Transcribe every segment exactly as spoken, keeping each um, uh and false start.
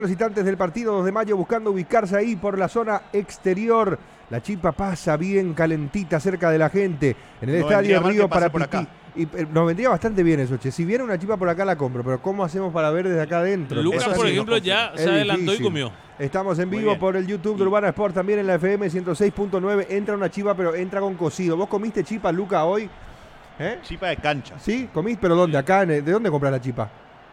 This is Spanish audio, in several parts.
Los instantes del partido, dos de mayo, buscando ubicarse ahí por la zona exterior. La chipa pasa bien calentita cerca de la gente en el no estadio Río para Parapití. Y eh, nos vendría bastante bien eso, che. Si viene una chipa por acá la compro, pero ¿cómo hacemos para ver desde acá adentro? Lucas, Eso por sí, ejemplo, ya se adelantó y comió. Estamos en vivo por el YouTube de Urbana Sport, también en la F M ciento seis punto nueve. Entra una chipa, pero entra con cocido. ¿Vos comiste chipa, Luca, hoy? ¿Eh? Chipa de cancha. ¿Sí? ¿Comís? ¿Pero dónde? ¿Acá? ¿De dónde compras la chipa?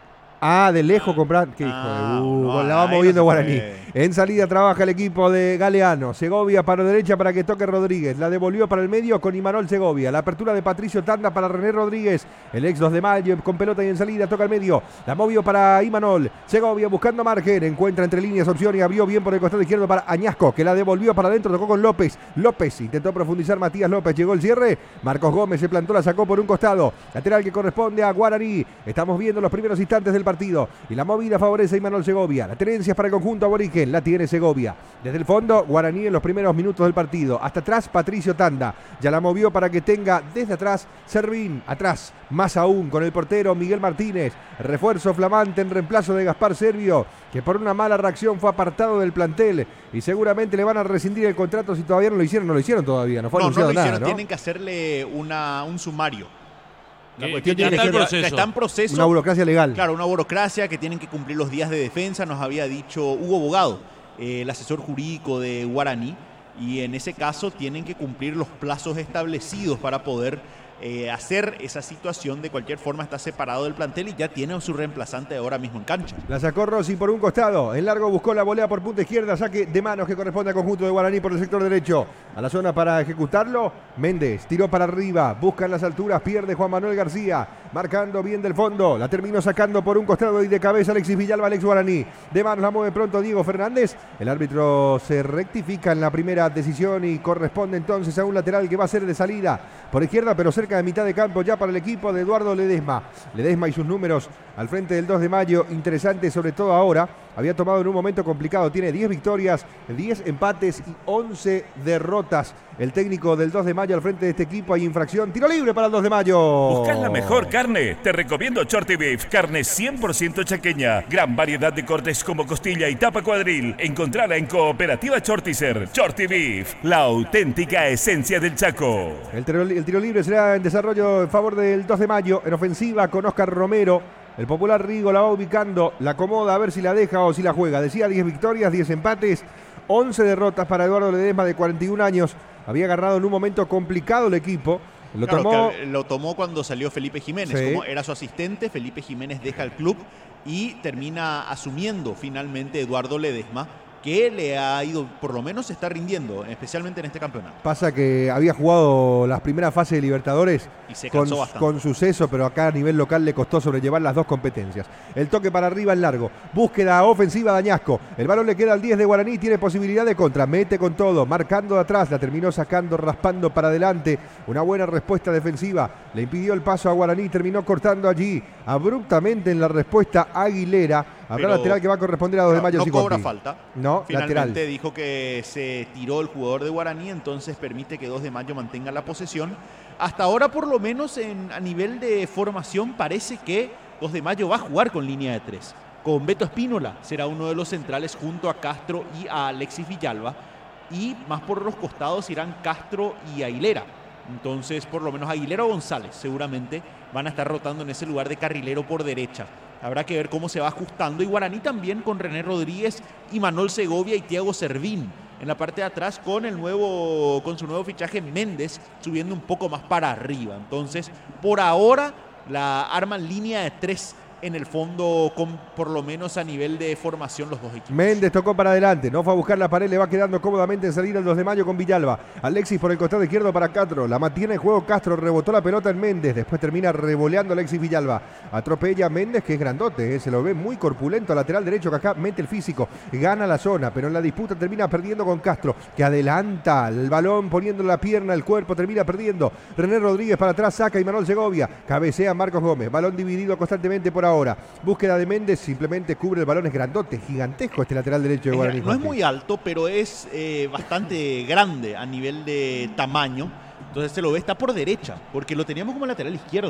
Ah, de lejos comprar. Qué hijo ah, de uh, no, la va moviendo no Guaraní. En salida trabaja el equipo de Galeano. Segovia para la derecha para que toque Rodríguez. La devolvió para el medio con Imanol Segovia. La apertura de Patricio Tanda para René Rodríguez. El ex dos de mayo con pelota y en salida toca el medio. La movió para Imanol. Segovia buscando margen. Encuentra entre líneas opción y abrió bien por el costado izquierdo para Añasco, que la devolvió para adentro. Tocó con López. López intentó profundizar Matías López. Llegó el cierre. Marcos Gómez se plantó, la sacó por un costado. Lateral que corresponde a Guaraní. Estamos viendo los primeros instantes del partido. Y la movida favorece a Imanol Segovia. La tenencia es para el conjunto aborigen. La tiene Segovia. Desde el fondo, Guaraní en los primeros minutos del partido. Hasta atrás, Patricio Tanda. Ya la movió para que tenga desde atrás Servín. Atrás, más aún, con el portero Miguel Martínez. Refuerzo flamante en reemplazo de Gaspar Servio, que por una mala reacción fue apartado del plantel. Y seguramente le van a rescindir el contrato si todavía no lo hicieron. No lo hicieron todavía. No fue no, anunciado no lo hicieron, nada, ¿no? Tienen que hacerle una, un sumario. La que, cuestión que tiene que, que está en proceso. Una burocracia legal. Claro, una burocracia que tienen que cumplir los días de defensa, nos había dicho Hugo Bogado, eh, el asesor jurídico de Guaraní, y en ese caso tienen que cumplir los plazos establecidos para poder eh, hacer esa situación. De cualquier forma está separado del plantel y ya tiene a su reemplazante ahora mismo en cancha. La sacó Rossi por un costado, en largo buscó la volea por punta izquierda, saque de manos que corresponde al conjunto de Guaraní por el sector derecho. A la zona para ejecutarlo, Méndez tiró para arriba, busca en las alturas, pierde Juan Manuel García, marcando bien del fondo, la terminó sacando por un costado y de cabeza Alexis Villalba, Alex Guaraní. De manos la mueve pronto Diego Fernández, el árbitro se rectifica en la primera decisión y corresponde entonces a un lateral que va a ser de salida por izquierda, pero cerca de mitad de campo ya para el equipo de Eduardo Ledesma. Ledesma y sus números al frente del dos de mayo, interesante sobre todo ahora. Había tomado en un momento complicado, tiene diez victorias, diez empates y once derrotas. El técnico del dos de mayo al frente de este equipo. Hay infracción, tiro libre para el dos de mayo. ¿Buscas la mejor carne? Te recomiendo Shorty Beef, carne cien por ciento chaqueña. Gran variedad de cortes como costilla y tapa cuadril. Encontrala en Cooperativa Shortizer. Shorty Beef, la auténtica esencia del Chaco. El tiro, el tiro libre será en desarrollo en favor del dos de mayo. En ofensiva con Oscar Romero. El popular Rigo la va ubicando, la acomoda a ver si la deja o si la juega. Decía diez victorias, diez empates, once derrotas para Eduardo Ledesma de cuarenta y un años. Había agarrado en un momento complicado el equipo. Lo, claro, tomó... lo tomó cuando salió Felipe Jiménez. Sí. Como era su asistente, Felipe Jiménez deja el club y termina asumiendo finalmente Eduardo Ledesma, que le ha ido, por lo menos se está rindiendo, especialmente en este campeonato. Pasa que había jugado las primeras fases de Libertadores y se con, bastante. con suceso, pero acá a nivel local le costó sobrellevar las dos competencias. El toque para arriba en largo, búsqueda ofensiva de Añasco, el balón le queda al diez de Guaraní, tiene posibilidad de contra, mete con todo, marcando de atrás, la terminó sacando, raspando para adelante, una buena respuesta defensiva, le impidió el paso a Guaraní, terminó cortando allí abruptamente en la respuesta Aguilera. Habrá Pero, lateral que va a corresponder a dos de mayo. No si cobra Conti. falta. No, finalmente lateral. Dijo que se tiró el jugador de Guaraní, entonces permite que dos de mayo mantenga la posesión. Hasta ahora, por lo menos en, a nivel de formación, parece que dos de mayo va a jugar con línea de tres. Con Beto Espínola será uno de los centrales junto a Castro y a Alexis Villalba. Y más por los costados irán Castro y Aguilera. Entonces, por lo menos Aguilera o González seguramente van a estar rotando en ese lugar de carrilero por derecha. Habrá que ver cómo se va ajustando. Y Guaraní también con René Rodríguez, Imanol Segovia y Thiago Servín en la parte de atrás con el nuevo, con su nuevo fichaje Méndez subiendo un poco más para arriba. Entonces, por ahora la arman línea de tres en el fondo, con por lo menos a nivel de formación los dos equipos. Méndez tocó para adelante, no fue a buscar la pared, le va quedando cómodamente en salida el dos de mayo con Villalba. Alexis por el costado izquierdo para Castro, la mantiene en juego Castro, rebotó la pelota en Méndez, después termina revoleando Alexis Villalba. Atropella a Méndez, que es grandote, ¿eh? Se lo ve muy corpulento, lateral derecho que acá mete el físico, gana la zona, pero en la disputa termina perdiendo con Castro, que adelanta el balón poniendo la pierna, el cuerpo, termina perdiendo. René Rodríguez para atrás, saca Imanol Segovia, cabecea Marcos Gómez, balón dividido constantemente por ahora. Búsqueda de Méndez, simplemente cubre el balón, es grandote, gigantesco este lateral derecho de Guaraní. No es muy alto, pero es eh, bastante grande a nivel de tamaño. Entonces se lo ve, está por derecha, porque lo teníamos como lateral izquierdo.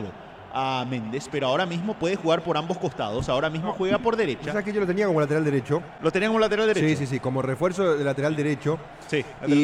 a Méndez, pero ahora mismo puede jugar por ambos costados. Ahora mismo juega por derecha. ¿Sabes que yo lo tenía como lateral derecho? Lo tenía como lateral derecho. Sí, sí, sí, como refuerzo de lateral derecho. Sí,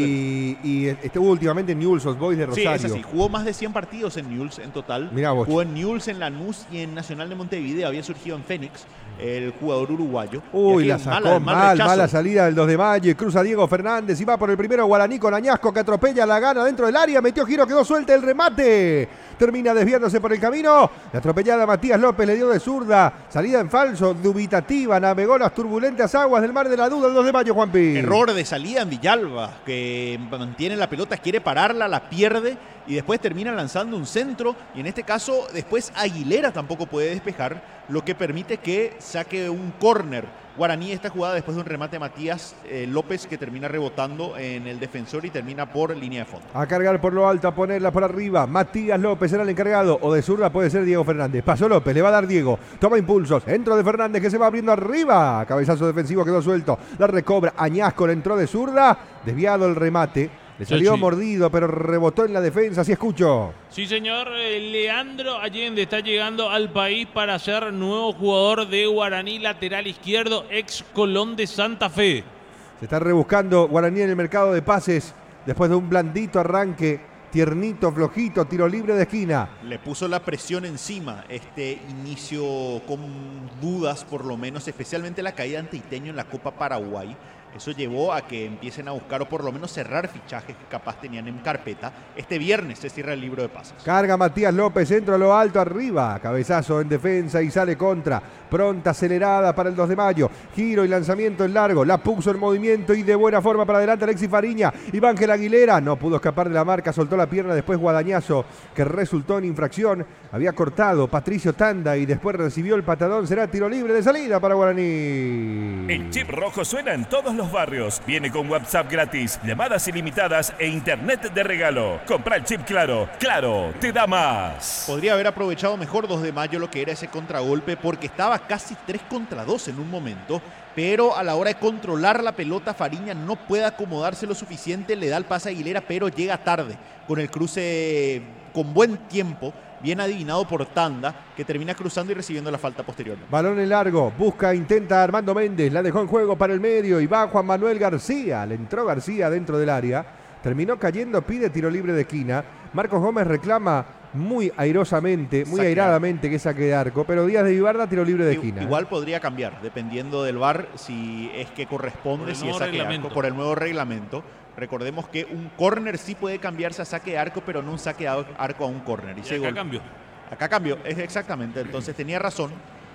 y, y estuvo últimamente en Newell's Old Boys de Rosario. Sí, es así. Jugó más de cien partidos en Newell's en total. Mirá vos. Jugó en Newell's, en Lanús y en Nacional de Montevideo. Había surgido en Fénix, el jugador uruguayo. Uy, la sacó mal, mal mala salida del dos de mayo. Y cruza Diego Fernández y va por el primero Guaraní con Añasco, que atropella, la gana dentro del área. Metió giro, quedó suelta el remate. Termina desviándose por el camino. La atropellada Matías López le dio de zurda. Salida en falso, dubitativa. Navegó las turbulentas aguas del mar de la duda el dos de mayo, Juanpi. Error de salida en Villalba, que mantiene la pelota, quiere pararla, la pierde y después termina lanzando un centro. Y en este caso, después Aguilera tampoco puede despejar, lo que permite que saque un córner. Guaraní esta jugada después de un remate de Matías eh, López, que termina rebotando en el defensor y termina por línea de fondo. A cargar por lo alto, a ponerla por arriba. Matías López será el encargado, o de zurda puede ser Diego Fernández. Pasó López, le va a dar Diego. Toma impulsos. Entro de Fernández, que se va abriendo arriba. Cabezazo defensivo, quedó suelto. La recobra Añasco, le entró de zurda. Desviado el remate. Le salió sí, sí. mordido, pero rebotó en la defensa. Así escucho. Sí, señor. Leandro Allende está llegando al país para ser nuevo jugador de Guaraní, lateral izquierdo, ex Colón de Santa Fe. Se está rebuscando Guaraní en el mercado de pases después de un blandito arranque, tiernito, flojito, tiro libre de esquina. Le puso la presión encima este inicio con dudas, por lo menos, especialmente la caída ante Iteño en la Copa Paraguay. Eso llevó a que empiecen a buscar o por lo menos cerrar fichajes que capaz tenían en carpeta. Este viernes se cierra el libro de pases. Carga Matías López, centro a lo alto, arriba. Cabezazo en defensa y sale contra. Pronta, acelerada para el dos de mayo. Giro y lanzamiento en largo. La puso en movimiento y de buena forma para adelante Alexis Fariña. Iván Aguilera no pudo escapar de la marca. Soltó la pierna, después guadañazo que resultó en infracción. Había cortado Patricio Tanda y después recibió el patadón. Será tiro libre de salida para Guaraní. El chip rojo suena en todos los barrios. Viene con WhatsApp gratis, llamadas ilimitadas e internet de regalo. Compra el chip Claro. Claro, te da más. Podría haber aprovechado mejor dos de mayo lo que era ese contragolpe, porque estaba casi tres contra dos en un momento, pero a la hora de controlar la pelota Fariña no puede acomodarse lo suficiente, le da el pase a Aguilera, pero llega tarde con el cruce con buen tiempo. Bien adivinado por Tanda, que termina cruzando y recibiendo la falta posterior. Balón en largo, busca, intenta Armando Méndez, la dejó en juego para el medio y va Juan Manuel García. Le entró García dentro del área, terminó cayendo, pide tiro libre de esquina. Marcos Gómez reclama muy airosamente, muy saque airadamente que saque de arco, pero Díaz de Vivarda tiro libre de esquina. Igual podría cambiar, dependiendo del V A R, si es que corresponde, si es saque de arco, por el nuevo reglamento. Recordemos que un córner sí puede cambiarse a saque de arco, pero no un saque de arco a un córner. Y, y acá cambió. Acá cambió, es exactamente. Entonces tenía razón.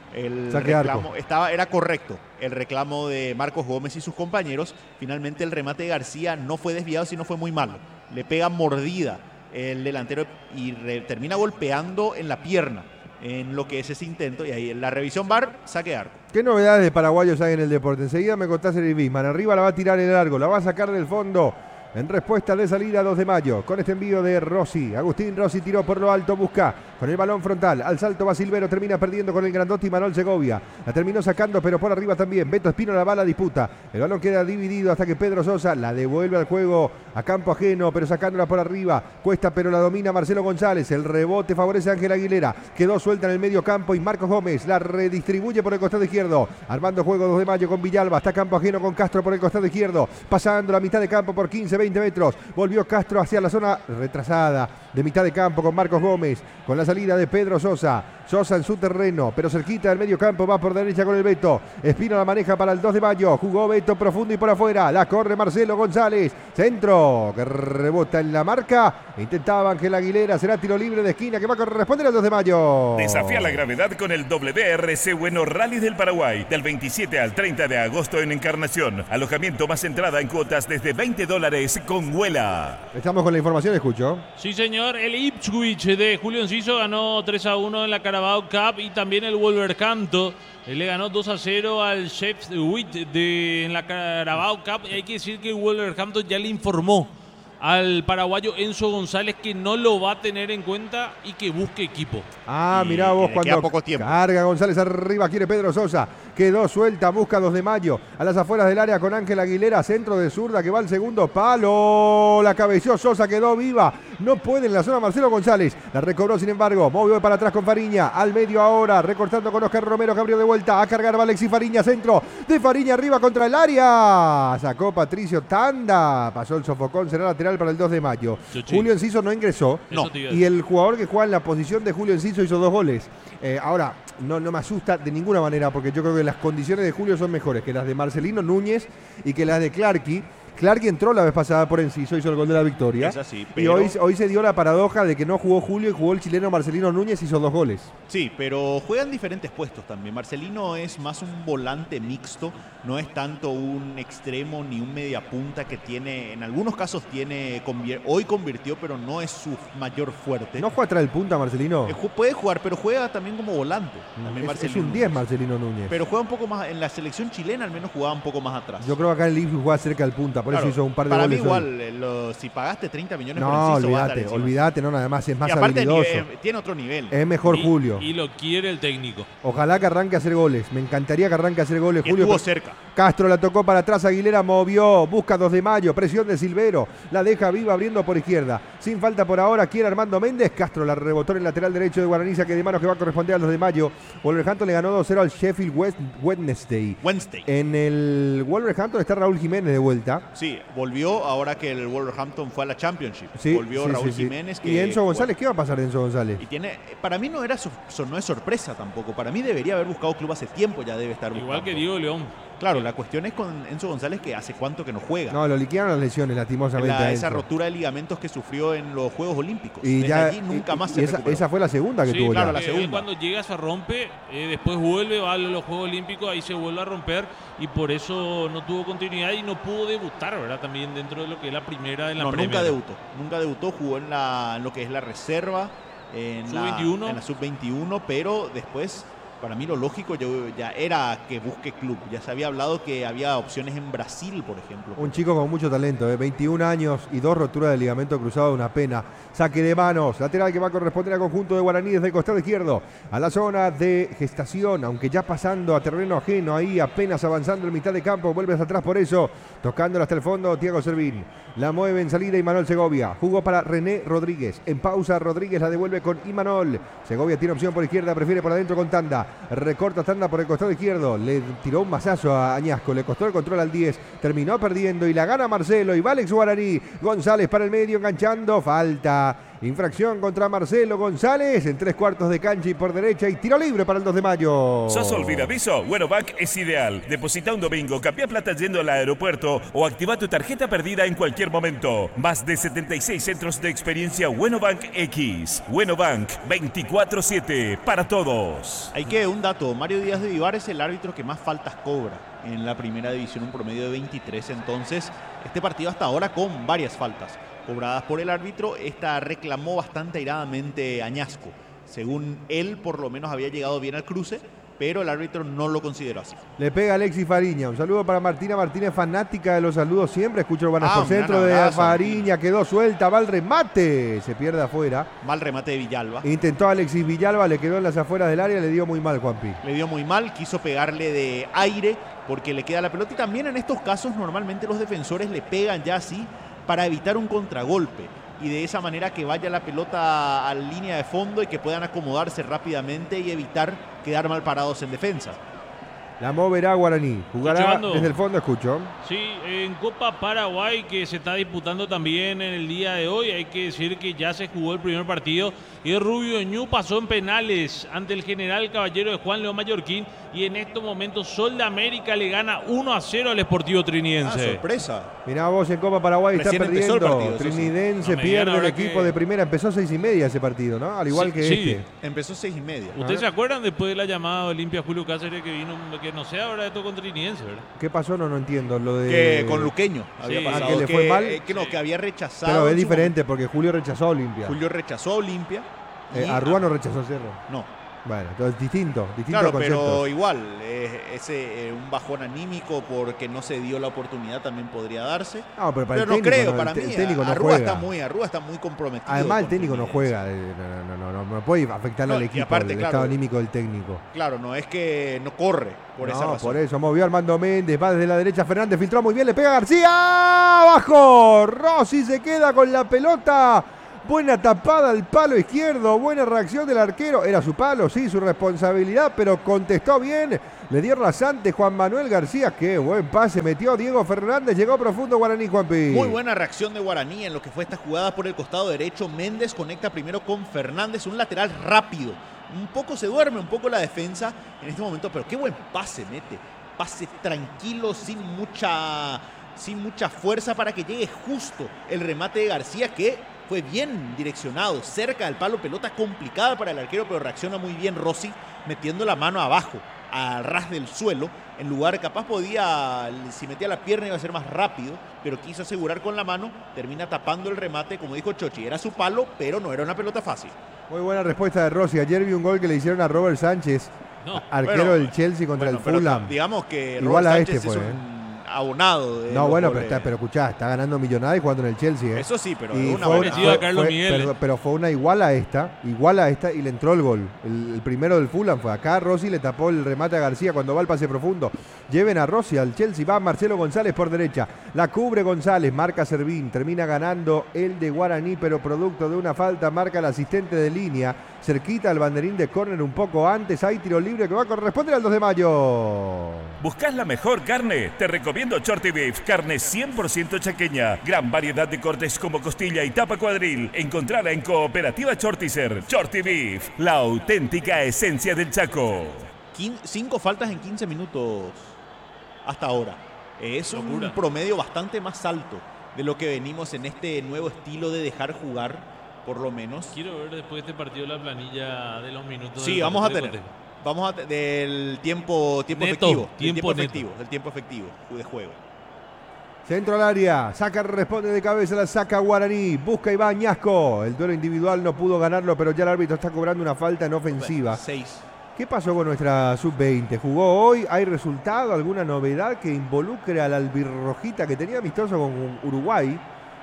El saque reclamo estaba, era correcto. El reclamo de Marcos Gómez y sus compañeros. Finalmente el remate de García no fue desviado, sino fue muy malo. Le pega mordida el delantero y re, termina golpeando en la pierna en lo que es ese intento. Y ahí en la revisión V A R, saque de arco. ¿Qué novedades de paraguayos hay en el deporte? Enseguida me contás el Bisman. Arriba la va a tirar en largo, la va a sacar del fondo. En respuesta de salida dos de mayo, con este envío de Rossi. Agustín Rossi tiró por lo alto, busca con el balón frontal. Al salto va Silvero, termina perdiendo con el grandote Manuel Segovia. La terminó sacando, pero por arriba también. Beto Espino la va a la disputa. El balón queda dividido hasta que Pedro Sosa la devuelve al juego a campo ajeno, pero sacándola por arriba. Cuesta, pero la domina Marcelo González. El rebote favorece a Ángel Aguilera. Quedó suelta en el medio campo y Marcos Gómez la redistribuye por el costado izquierdo. Armando juego dos de mayo con Villalba. Está campo ajeno con Castro por el costado izquierdo. Pasando la mitad de campo por quince, veinte metros. Volvió Castro hacia la zona retrasada de mitad de campo con Marcos Gómez. Con la salida de Pedro Sosa. Sosa en su terreno, pero cerquita del medio campo. Va por derecha con el Beto. Espino la maneja para el dos de mayo. Jugó Beto profundo y por afuera. La corre Marcelo González. Centro que rebota en la marca. Intentaba Ángel Aguilera. Será tiro libre de esquina que va a corresponder al dos de mayo. Desafía la gravedad con el W R C Bueno Rally del Paraguay. Del veintisiete al treinta de agosto en Encarnación. Alojamiento más entrada en cuotas desde veinte dólares con Huela. Estamos con la información, escucho. Sí, señor. El Ipswich de Julio Enciso ganó tres a uno en la Carabao Cup y también el Wolverhampton le ganó dos a cero al Sheffield de en la Carabao Cup. Y hay que decir que el Wolverhampton ya le informó al paraguayo Enzo González, que no lo va a tener en cuenta y que busque equipo. Ah, Y mirá vos le cuando queda poco tiempo. carga González arriba, quiere Pedro Sosa. Quedó suelta, busca dos de mayo. A las afueras del área con Ángel Aguilera, centro de zurda que va al segundo palo. La cabeció Sosa, quedó viva. No puede en la zona Marcelo González. La recobró sin embargo. Movió para atrás con Fariña. Al medio ahora, recortando con Oscar Romero, que abrió de vuelta. A cargar va Alexis Fariña, centro de Fariña arriba contra el área. Sacó Patricio Tanda. Pasó el sofocón, será lateral para el dos de mayo. Chuchi. Julio Enciso no ingresó. Eso No. te iba a Y el jugador que juega en la posición de Julio Enciso hizo dos goles. Eh, ahora, no, no me asusta de ninguna manera porque yo creo que las condiciones de Julio son mejores que las de Marcelino Núñez y que las de Clarky. Clarky entró la vez pasada por Enciso, hizo el gol de la victoria. Es así, Y pero- hoy, hoy se dio la paradoja de que no jugó Julio y jugó el chileno Marcelino Núñez y hizo dos goles. Sí, pero juegan diferentes puestos también. Marcelino es más un volante mixto, no es tanto un extremo ni un mediapunta que tiene, en algunos casos tiene, convier- hoy convirtió, pero no es su mayor fuerte. ¿No juega atrás del punta Marcelino? Eh, ju- Puede jugar, pero juega también como volante. También Es, es Marcelino un diez Núñez. Marcelino Núñez. Pero juega un poco más, en la selección chilena al menos jugaba un poco más atrás. Yo creo que acá en el Ipswich juega cerca del punta, por Claro, eso hizo un par de para goles mí hoy. igual, eh, lo- si pagaste treinta millones por No, Enciso, va a estar olvídate, encima. olvídate, no, nada más, es más Y aparte habilidoso. nivel- tiene otro nivel. Es mejor Y- Julio. Y lo quiere el técnico. Ojalá que arranque a hacer goles. Me encantaría que arranque a hacer goles, Y Julio. estuvo pero- cerca. Castro la tocó para atrás, Aguilera movió, busca dos de mayo, presión de Silvero, la deja viva abriendo por izquierda. Sin falta por ahora, quiere Armando Méndez. Castro la rebotó en el lateral derecho de Guaraní, que de manos que va a corresponder a los de mayo. Wolverhampton le ganó dos cero al Sheffield West Wednesday. Wednesday. En el Wolverhampton está Raúl Jiménez de vuelta. Sí, volvió ahora que el Wolverhampton fue a la Championship. Sí, volvió sí, Raúl sí, sí. Jiménez. Que, ¿Y Enzo González? bueno, ¿Qué va a pasar de Enzo González? y tiene, para mí no era so- so- no es sorpresa tampoco. Para mí debería haber buscado club hace tiempo, ya debe estar buscando. Igual que Diego León. Claro, la cuestión es con Enzo González que hace cuánto que no juega. No, lo liquidaron las lesiones, lastimosamente. La- a esa Enzo. rotura de ligamentos que sufrió en los Juegos Olímpicos. Y Desde ya, allí nunca y- más y se esa, recuperó. esa fue la segunda que Sí, tuvo claro, ya. la eh, segunda. él cuando llega se rompe, eh, después vuelve, va a los Juegos Olímpicos, ahí se vuelve a romper y por eso no tuvo continuidad y no pudo debutar, ¿verdad? También dentro de lo que es la primera en la No, Premier. nunca debutó. Nunca debutó, jugó en, la, en lo que es la reserva, en sub la, veintiuno. en la sub veintiuno, pero después, para mí lo lógico yo, ya era que busque club. Ya se había hablado que había opciones en Brasil, por ejemplo. Un chico con mucho talento, ¿eh? veintiún años y dos roturas de ligamento cruzado, una pena. Saque de manos, lateral que va a corresponder al conjunto de Guaraní desde el costado izquierdo, a la zona de gestación, aunque ya pasando a terreno ajeno, ahí apenas avanzando en mitad de campo, vuelve hacia atrás por eso, tocándola hasta el fondo, Thiago Servín. La mueve en salida Imanol Segovia, jugó para René Rodríguez, en pausa Rodríguez la devuelve con Imanol. Segovia tiene opción por izquierda, prefiere por adentro con Tanda, recorta Tanda por el costado izquierdo, le tiró un mazazo a Añasco, le costó el control al diez, terminó perdiendo y la gana Marcelo y va Alex Guaraní. González para el medio enganchando, falta. Infracción contra Marcelo González en tres cuartos de cancha y por derecha y tiro libre para el dos de mayo. ¿Sos olvidadizo? Bueno Bank es ideal. Deposita un domingo, cambia plata yendo al aeropuerto o activa tu tarjeta perdida en cualquier momento. Más de setenta y seis centros de experiencia Bueno Bank X. Bueno Bank veinticuatro siete para todos. Hay que, un dato, Mario Díaz de Vivar es el árbitro que más faltas cobra en la primera división, un promedio de veintitrés. Entonces, este partido hasta ahora con varias faltas cobradas por el árbitro. Esta reclamó bastante airadamente Añasco. Según él, por lo menos había llegado bien al cruce, pero el árbitro no lo consideró así. Le pega Alexis Fariña. Un saludo para Martina Martínez, fanática de los saludos siempre. Escucho el Ah, por un centro gran de abrazo, Fariña. Martina. Quedó suelta, va al remate. Se pierde afuera. Mal remate de Villalba. Intentó Alexis Villalba, le quedó en las afueras del área. Le dio muy mal, Juanpi. Le dio muy mal, quiso pegarle de aire porque le queda la pelota. Y también en estos casos normalmente los defensores le pegan ya así para evitar un contragolpe. Y de esa manera que vaya la pelota a la línea de fondo y que puedan acomodarse rápidamente y evitar quedar mal parados en defensa. La moverá Guaraní. Jugará Escuchando. desde el fondo, escucho. Sí, en Copa Paraguay que se está disputando también en el día de hoy, hay que decir que ya se jugó el primer partido y Rubio Ñu pasó en penales ante el General Caballero de Juan León Mallorquín y en estos momentos Sol de América le gana uno a cero al Sportivo Ah, Trinidense. sorpresa. Mirá vos, en Copa Paraguay está Recién empezó el perdiendo. partido, eso sí. Trinidense No me digan pierde el ahora equipo que- de primera. Empezó seis y media ese partido, ¿no? Al igual Sí, que sí. este. Empezó seis y media. ¿Ustedes Ah. se acuerdan después de la llamada de Olimpia Julio Cáceres que vino, que no sé ahora esto con Trinidense, ¿verdad? ¿Qué pasó? No, no entiendo. Lo de. Que con Luqueño había Sí. pasado. Ah, que le fue mal. eh, que no, que había rechazado. Pero es en su diferente porque Julio rechazó a Olimpia. momento. Julio rechazó a Olimpia. Eh, y- Arruano rechazó a Cerro. No, Bueno, entonces distinto, distinto Claro, concepto. pero igual, eh, ese eh, un bajón anímico porque no se dio la oportunidad también podría darse. No, pero para pero el no técnico, creo, no, para el, mí el técnico no Arrúa juega. está muy, Arrúa está muy comprometido. Además el con técnico no Fluminense. juega, eh, no, no, no, no, no puede afectarle No, al y equipo, aparte, el claro, estado anímico del técnico. Claro, no es que no corre por no, esa razón. por eso, movió Armando Méndez, va desde la derecha Fernández, filtró muy bien, le pega a García, abajo, Rossi se queda con la pelota. Buena tapada al palo izquierdo, buena reacción del arquero. Era su palo, sí, su responsabilidad, pero contestó bien. Le dio rasante Juan Manuel García. Qué buen pase metió Diego Fernández. Llegó profundo Guaraní, Juanpi. Muy buena reacción de Guaraní en lo que fue esta jugada por el costado derecho. Méndez conecta primero con Fernández, un lateral rápido. Un poco se duerme, un poco la defensa en este momento, pero qué buen pase mete. Pase tranquilo, sin mucha, sin mucha fuerza para que llegue justo el remate de García, que fue bien direccionado, cerca del palo, pelota complicada para el arquero, pero reacciona muy bien Rossi, metiendo la mano abajo, al ras del suelo. En lugar, capaz podía, si metía la pierna iba a ser más rápido, pero quiso asegurar con la mano, termina tapando el remate, como dijo Chochi, era su palo, pero no era una pelota fácil. Muy buena respuesta de Rossi. Ayer vi un gol que le hicieron a Robert Sánchez, No. arquero Bueno, del Chelsea contra bueno, el pero Fulham. digamos que Igual Robert a Sánchez este fue, es un abonado. De No, los bueno, pero, goles. está, pero escuchá, está ganando millonada y jugando en el Chelsea. ¿eh? Eso sí, pero Y de una fue, buena- parecido a fue- Carlos fue- Miguel. pero, pero fue una igual a esta, igual a esta y le entró el gol. El, el primero del Fulham fue acá. Rossi le tapó el remate a García cuando va al pase profundo. Lleven a Rossi al Chelsea. Va Marcelo González por derecha. La cubre González, marca Servín. Termina ganando el de Guaraní, pero producto de una falta marca el asistente de línea. Cerquita al banderín de córner un poco antes. Hay tiro libre que va a corresponder al dos de mayo. ¿Buscas la mejor carne? Te recomiendo Shorty Beef, carne cien por ciento chaqueña. Gran variedad de cortes como costilla y tapa cuadril. Encontrala en Cooperativa Shortizer. Shorty Beef, la auténtica esencia del Chaco. Quin- cinco faltas en quince minutos hasta ahora. Es un Locura. promedio bastante más alto de lo que venimos en este nuevo estilo de dejar jugar, por lo menos. Quiero ver después de este partido la planilla de los minutos. Sí, del vamos a partido de tener. Cote. Vamos a te- del tiempo, tiempo Neto, efectivo. del tiempo tiempo neto. efectivo. Del tiempo efectivo de juego. Centro al área, saca, responde de cabeza, la saca Guaraní, busca Iván Ñasco. El duelo individual no pudo ganarlo, pero ya el árbitro está cobrando una falta en ofensiva. Seis. ¿Qué pasó con nuestra sub veinte? ¿Jugó hoy? ¿Hay resultado? ¿Alguna novedad que involucre a la albirrojita que tenía amistoso con Uruguay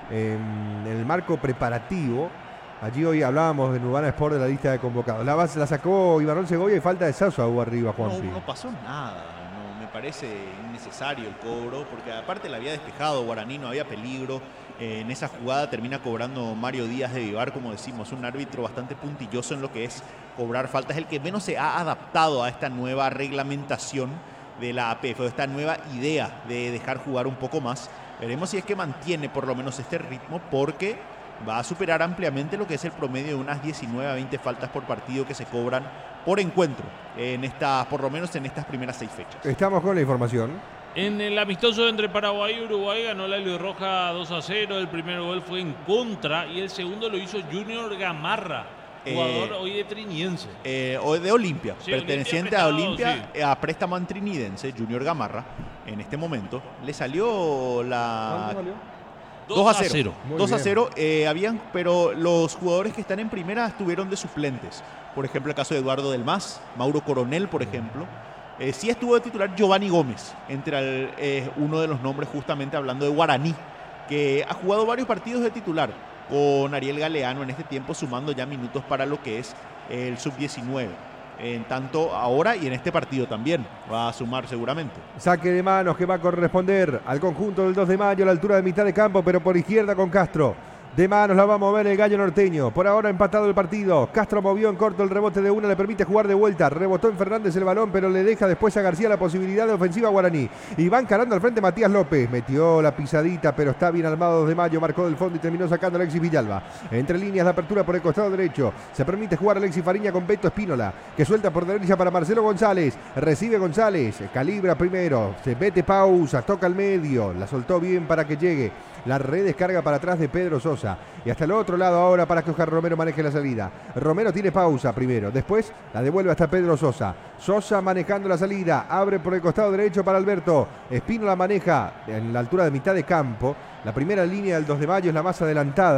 en el marco preparativo? Allí hoy hablábamos de Nubana Sport de la lista de convocados. La, base- la sacó Ibarrón Segovia y falta de Sasso hubo arriba, No, Juanpi. no pasó nada. No, me parece innecesario el cobro, porque aparte la había despejado Guaraní, no había peligro. Eh, en esa jugada termina cobrando Mario Díaz de Vivar, como decimos, un árbitro bastante puntilloso en lo que es cobrar faltas, el que menos se ha adaptado a esta nueva reglamentación de la A P F, o esta nueva idea de dejar jugar un poco más. Veremos si es que mantiene por lo menos este ritmo, porque va a superar ampliamente lo que es el promedio de unas diecinueve a veinte faltas por partido que se cobran por encuentro, en estas, por lo menos en estas primeras seis fechas. Estamos con la información. En el amistoso entre Paraguay y Uruguay ganó la Roja dos a cero. El primer gol fue en contra y el segundo lo hizo Junior Gamarra, jugador Eh, hoy de Triniense. Eh, o de Olimpia, Sí, perteneciente Olimpia a prestado, Olimpia, sí. eh, a préstamo en trinidense, Junior Gamarra, en este momento. Le salió la dos a cero. Muy dos a bien. cero, eh, habían, pero los jugadores que están en primera estuvieron de suplentes. Por ejemplo, el caso de Eduardo Del Mas, Mauro Coronel, por ejemplo. Eh, sí estuvo de titular Giovanni Gómez, entre el, eh, uno de los nombres justamente hablando de Guaraní, que ha jugado varios partidos de titular con Ariel Galeano en este tiempo, sumando ya minutos para lo que es el sub diecinueve. En tanto ahora y en este partido también va a sumar seguramente. Saque de manos que va a corresponder al conjunto del dos de mayo a la altura de mitad de campo, pero por izquierda con Castro. De manos la va a mover el gallo norteño. Por ahora empatado el partido. Castro movió en corto el rebote de una, le permite jugar de vuelta. Rebotó en Fernández el balón, pero le deja después a García la posibilidad de ofensiva Guaraní. Y va encarando al frente Matías López. Metió la pisadita, pero está bien armado dos de mayo. Marcó del fondo y terminó sacando a Alexis Villalba. Entre líneas la apertura por el costado derecho. Se permite jugar Alexis Fariña con Beto Espínola, que suelta por derecha para Marcelo González. Recibe González. Calibra primero. Se mete pausa. Toca al medio. La soltó bien para que llegue. La redescarga para atrás de Pedro Sosa. Y hasta el otro lado ahora para que Oscar Romero maneje la salida. Romero tiene pausa primero. Después la devuelve hasta Pedro Sosa. Sosa manejando la salida. Abre por el costado derecho para Alberto. Espino la maneja en la altura de mitad de campo. La primera línea del dos de mayo es la más adelantada.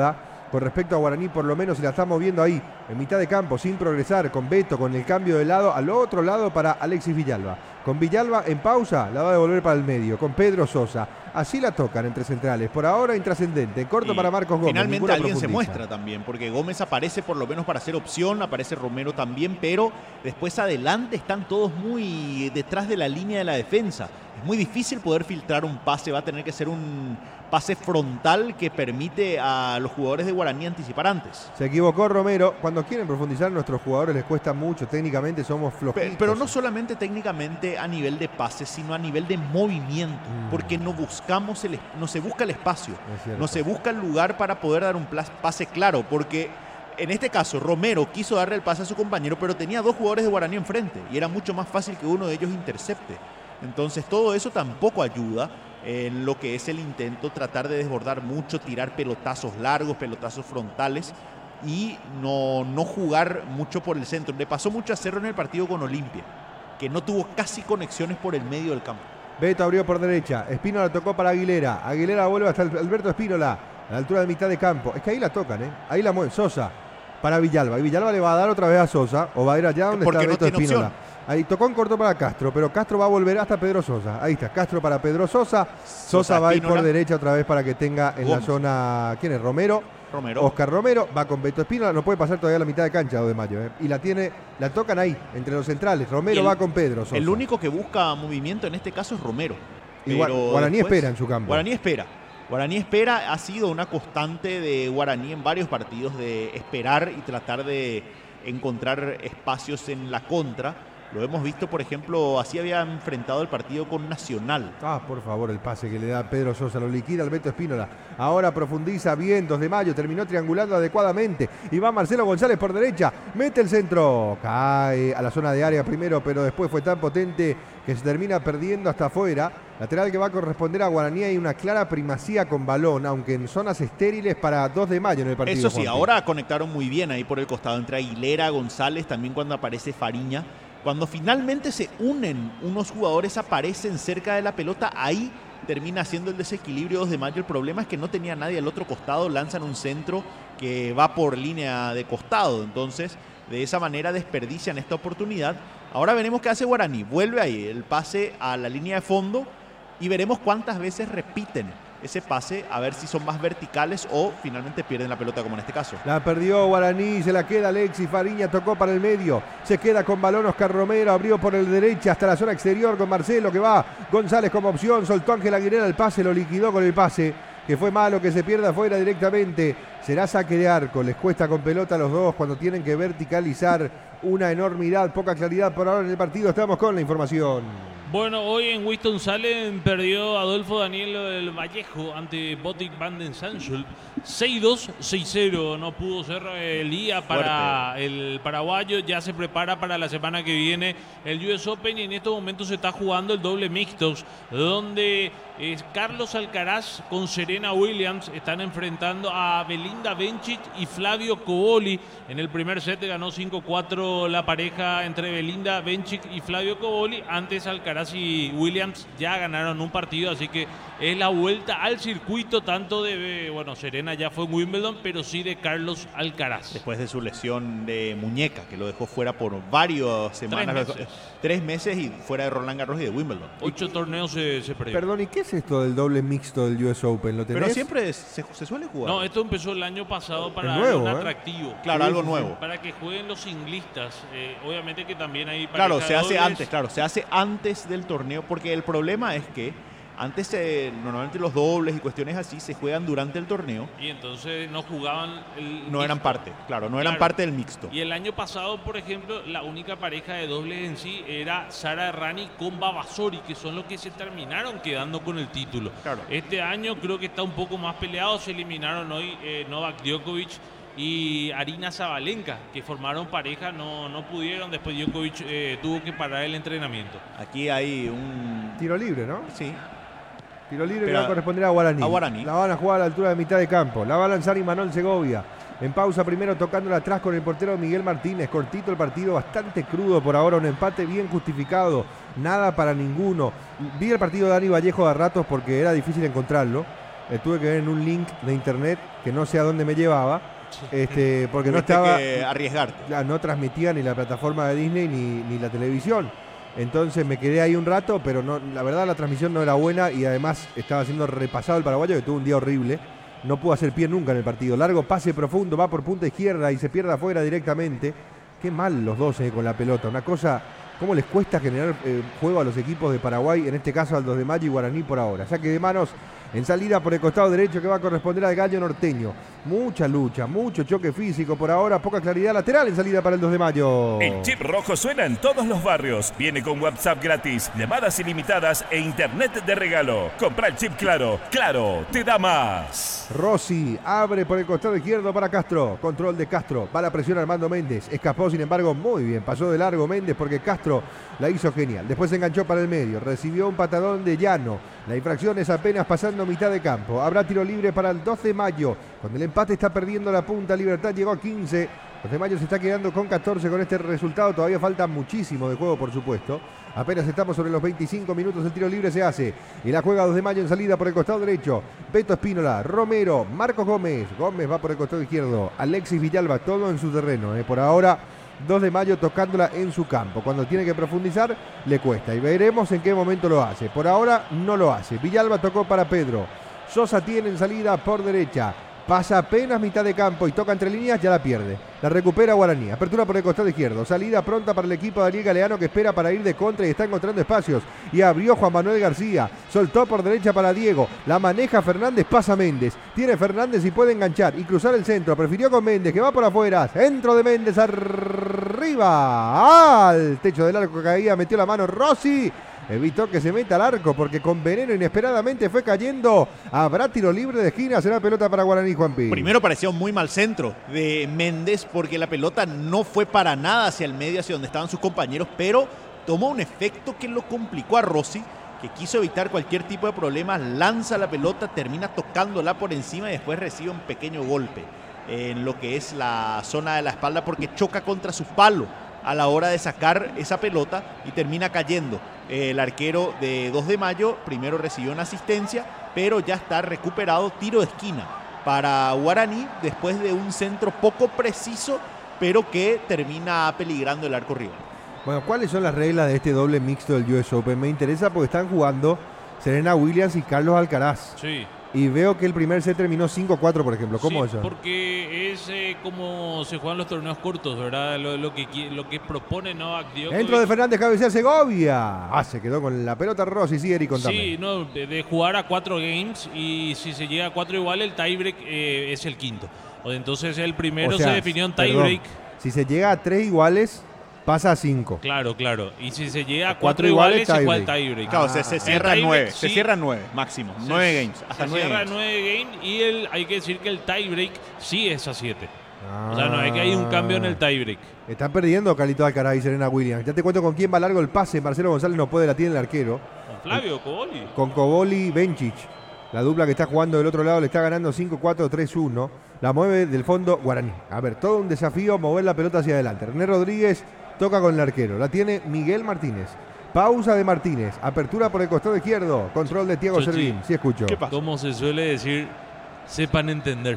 con respecto a Guaraní, por lo menos, y la estamos viendo ahí, en mitad de campo, sin progresar, con Beto, con el cambio de lado, al otro lado para Alexis Villalba. Con Villalba en pausa, la va a devolver para el medio, con Pedro Sosa. Así la tocan entre centrales, por ahora intrascendente, en corto y para Marcos Gómez. Finalmente alguien se muestra también, porque Gómez aparece por lo menos para hacer opción, aparece Romero también, pero después adelante están todos muy detrás de la línea de la defensa. Es muy difícil poder filtrar un pase, va a tener que ser un pase frontal que permite a los jugadores de Guaraní anticipar antes. Se equivocó Romero. Cuando quieren profundizar, nuestros jugadores les cuesta mucho. Técnicamente somos flojitos. Pero, pero no solamente técnicamente a nivel de pases, sino a nivel de movimiento, mm. porque no buscamos el, no se busca el espacio, no se busca el lugar para poder dar un pase claro, porque en este caso Romero quiso darle el pase a su compañero, pero tenía dos jugadores de Guaraní enfrente y era mucho más fácil que uno de ellos intercepte. Entonces todo eso tampoco ayuda en lo que es el intento, tratar de desbordar mucho, tirar pelotazos largos, pelotazos frontales y no, no jugar mucho por el centro. Le pasó mucho a Cerro en el partido con Olimpia, que no tuvo casi conexiones por el medio del campo. Beto abrió por derecha, Espínola tocó para Aguilera, Aguilera vuelve hasta Alberto Espínola, a la altura de mitad de campo. Es que ahí la tocan, ¿eh? Ahí la mueven, Sosa para Villalba, y Villalba le va a dar otra vez a Sosa, o va a ir allá donde Porque está no Beto tiene Espínola. opción. Ahí tocó en corto para Castro, pero Castro va a volver hasta Pedro Sosa. Ahí está, Castro para Pedro Sosa. Sosa, Sosa va a ir por derecha otra vez para que tenga en Gómez. La zona, ¿quién es? Romero. Romero. Oscar Romero va con Beto Espínola, no puede pasar todavía la mitad de cancha dos de mayo, ¿eh? Y la tiene, la tocan ahí, entre los centrales. Romero el, va con Pedro Sosa. El único que busca movimiento en este caso es Romero. Igual, Guaraní después, espera en su campo. Guaraní espera. Guaraní espera, ha sido una constante de Guaraní en varios partidos de esperar y tratar de encontrar espacios en la contra. Lo hemos visto, por ejemplo, así había enfrentado el partido con Nacional. Ah, por favor, el pase que le da Pedro Sosa, lo liquida Alberto Espínola. Ahora profundiza bien, dos de mayo, terminó triangulando adecuadamente. Y va Marcelo González por derecha, mete el centro, cae a la zona de área primero, pero después fue tan potente que se termina perdiendo hasta afuera. Lateral que va a corresponder a Guaraní, hay una clara primacía con balón, aunque en zonas estériles para dos de mayo en el partido. Eso sí, Juanpi. Ahora conectaron muy bien ahí por el costado entre Aguilera, González, también cuando aparece Fariña. Cuando finalmente se unen, unos jugadores aparecen cerca de la pelota, ahí termina siendo el desequilibrio dos de mayo. El problema es que no tenía nadie al otro costado, lanzan un centro que va por línea de costado, entonces de esa manera desperdician esta oportunidad. Ahora veremos qué hace Guaraní, vuelve ahí el pase a la línea de fondo y veremos cuántas veces repiten ese pase, a ver si son más verticales o finalmente pierden la pelota como en este caso. La perdió Guaraní, se la queda Alexis Fariña, tocó para el medio, se queda con balón Oscar Romero, abrió por el derecha hasta la zona exterior con Marcelo que va, González como opción, soltó Ángel Aguilera el pase, lo liquidó con el pase, que fue malo, que se pierda afuera directamente, será saque de arco, les cuesta con pelota a los dos cuando tienen que verticalizar, una enormidad, poca claridad por ahora en el partido, estamos con la información. Bueno, hoy en Winston-Salem perdió Adolfo Daniel del Vallejo ante Botic Van den Sanschul. seis dos, seis cero. No pudo ser el día para Fuerte. El paraguayo. Ya se prepara para la semana que viene el U S Open y en estos momentos se está jugando el doble mixtos, donde es Carlos Alcaraz con Serena Williams están enfrentando a Belinda Bencic y Flavio Cobolli. En el primer set ganó cinco cuatro la pareja entre Belinda Bencic y Flavio Cobolli. Antes Alcaraz y Williams ya ganaron un partido, así que es la vuelta al circuito tanto de, bueno, Serena ya fue en Wimbledon, pero sí de Carlos Alcaraz. Después de su lesión de muñeca, que lo dejó fuera por varias semanas. Tres meses, Tres meses y fuera de Roland Garros y de Wimbledon. Ocho torneos se, se perdió. Perdón, ¿y qué es esto del doble mixto del U S Open? ¿Lo tenés? Pero siempre se, se suele jugar. No, esto empezó el año pasado para nuevo, un ¿eh? atractivo. Claro, algo nuevo. Para que jueguen los singlistas. Eh, obviamente que también hay Claro, se hace dobles. antes, claro, se hace antes del torneo, porque el problema es que antes eh, normalmente los dobles y cuestiones así se juegan durante el torneo. Y entonces no jugaban el No mixto. eran parte, claro, no eran Claro. parte del mixto. Y el año pasado, por ejemplo, la única pareja de dobles en sí era Sara Errani con Babasori, que son los que se terminaron quedando con el título. Claro. Este año creo que está un poco más peleado. Se eliminaron hoy eh, Novak Djokovic y Arina Zabalenka, que formaron pareja, no, no pudieron. Después Djokovic eh, tuvo que parar el entrenamiento. Aquí hay un... Tiro libre, ¿no? Sí. Tiro libre Pero que va a corresponder a Guaraní. a Guaraní. La van a jugar a la altura de mitad de campo. La va a lanzar Imanol Segovia. En pausa primero tocándola atrás con el portero Miguel Martínez. Cortito el partido, bastante crudo por ahora. Un empate bien justificado. Nada para ninguno. Vi el partido de Dani Vallejo a ratos porque era difícil encontrarlo. Eh, tuve que ver en un link de internet que no sé a dónde me llevaba. Este, porque no estaba. Que arriesgarte. No transmitía ni la plataforma de Disney ni, ni la televisión. Entonces me quedé ahí un rato, pero no, la verdad la transmisión no era buena y además estaba siendo repasado el paraguayo, que tuvo un día horrible. No pudo hacer pie nunca en el partido. Largo pase profundo, va por punta izquierda y se pierde afuera directamente. Qué mal los dos eh, con la pelota. Una cosa, cómo les cuesta generar eh, juego a los equipos de Paraguay, en este caso al dos de mayo y Guaraní por ahora. Saque de manos en salida por el costado derecho que va a corresponder al Gallo Norteño. Mucha lucha, mucho choque físico por ahora, poca claridad lateral en salida para el dos de mayo. El chip rojo suena en todos los barrios. Viene con WhatsApp gratis, llamadas ilimitadas e internet de regalo. Compra el chip Claro. Claro, te da más. Rossi abre por el costado izquierdo para Castro. Control de Castro. Va la presión Armando Méndez. Escapó, sin embargo, muy bien. Pasó de largo Méndez porque Castro la hizo genial. Después se enganchó para el medio. Recibió un patadón de Llano. La infracción es apenas pasando mitad de campo. Habrá tiro libre para el dos de mayo. Con el empate está perdiendo la punta. Libertad llegó a quince. dos de mayo se está quedando con catorce con este resultado. Todavía falta muchísimo de juego, por supuesto. Apenas estamos sobre los veinticinco minutos. El tiro libre se hace. Y la juega dos de mayo en salida por el costado derecho. Beto Espínola, Romero, Marcos Gómez. Gómez va por el costado izquierdo. Alexis Villalba, todo en su terreno. ¿eh? Por ahora, dos de mayo tocándola en su campo. Cuando tiene que profundizar, le cuesta. Y veremos en qué momento lo hace. Por ahora, no lo hace. Villalba tocó para Pedro. Sosa tiene en salida por derecha. Pasa apenas mitad de campo y toca entre líneas, ya la pierde. La recupera Guaraní. Apertura por el costado izquierdo. Salida pronta para el equipo de Daniel Galeano, que espera para ir de contra y está encontrando espacios. Y abrió Juan Manuel García. Soltó por derecha para Diego. La maneja Fernández, pasa Méndez. Tiene Fernández y puede enganchar y cruzar el centro. Prefirió con Méndez, que va por afuera. Centro de Méndez, arriba. Al techo del arco caía, metió la mano Rossi. Evitó que se meta al arco porque con veneno inesperadamente fue cayendo. Habrá tiro libre de esquina, será pelota para Guaraní, Juanpi. Primero pareció un muy mal centro de Méndez porque la pelota no fue para nada hacia el medio, hacia donde estaban sus compañeros, pero tomó un efecto que lo complicó a Rossi, que quiso evitar cualquier tipo de problema, lanza la pelota, termina tocándola por encima y después recibe un pequeño golpe en lo que es la zona de la espalda porque choca contra su palo a la hora de sacar esa pelota y termina cayendo. El arquero de dos de mayo primero recibió una asistencia, pero ya está recuperado. Tiro de esquina para Guaraní después de un centro poco preciso, pero que termina peligrando el arco rival. Bueno, ¿cuáles son las reglas de este doble mixto del U S Open? Me interesa porque están jugando Serena Williams y Carlos Alcaraz. Sí. Y veo que el primer set terminó cinco cuatro, por ejemplo. ¿Cómo sí, eso? Porque es eh, como se juegan los torneos cortos, ¿verdad? Lo, lo, que, lo que propone Novak Djokovic. Dentro de Fernández, cabecea Segovia. Ah, se quedó con la pelota Rossi. Sí, Eri, contame. Sí, no, de, de jugar a cuatro games y si se llega a cuatro igual, el tiebreak eh, es el quinto. O entonces el primero o sea, se definió en tiebreak. Si se llega a tres iguales, pasa a cinco. Claro, claro. Y si se llega a cuatro, cuatro iguales, iguales se juega el tiebreak. Claro, ah, se, se cierra nueve. Sí, se cierra nueve, máximo. Se, nueve games. Hasta se nueve cierra games. nueve games y el, hay que decir que el tiebreak sí es a siete. Ah. O sea, no hay que hay un cambio en el tiebreak. Están perdiendo Carlitos Alcaraz y Serena Williams. Ya te cuento con quién va largo el pase. Marcelo González no puede, la tiene el arquero. Con Flavio Coboli. Con Coboli Benčić. La dupla que está jugando del otro lado le está ganando cinco cuatro tres uno. La mueve del fondo Guaraní. A ver, todo un desafío mover la pelota hacia adelante. René Rodríguez toca con el arquero. La tiene Miguel Martínez. Pausa de Martínez. Apertura por el costado izquierdo. Control de Thiago Servín. Sí, escucho. Como se suele decir, sepan entender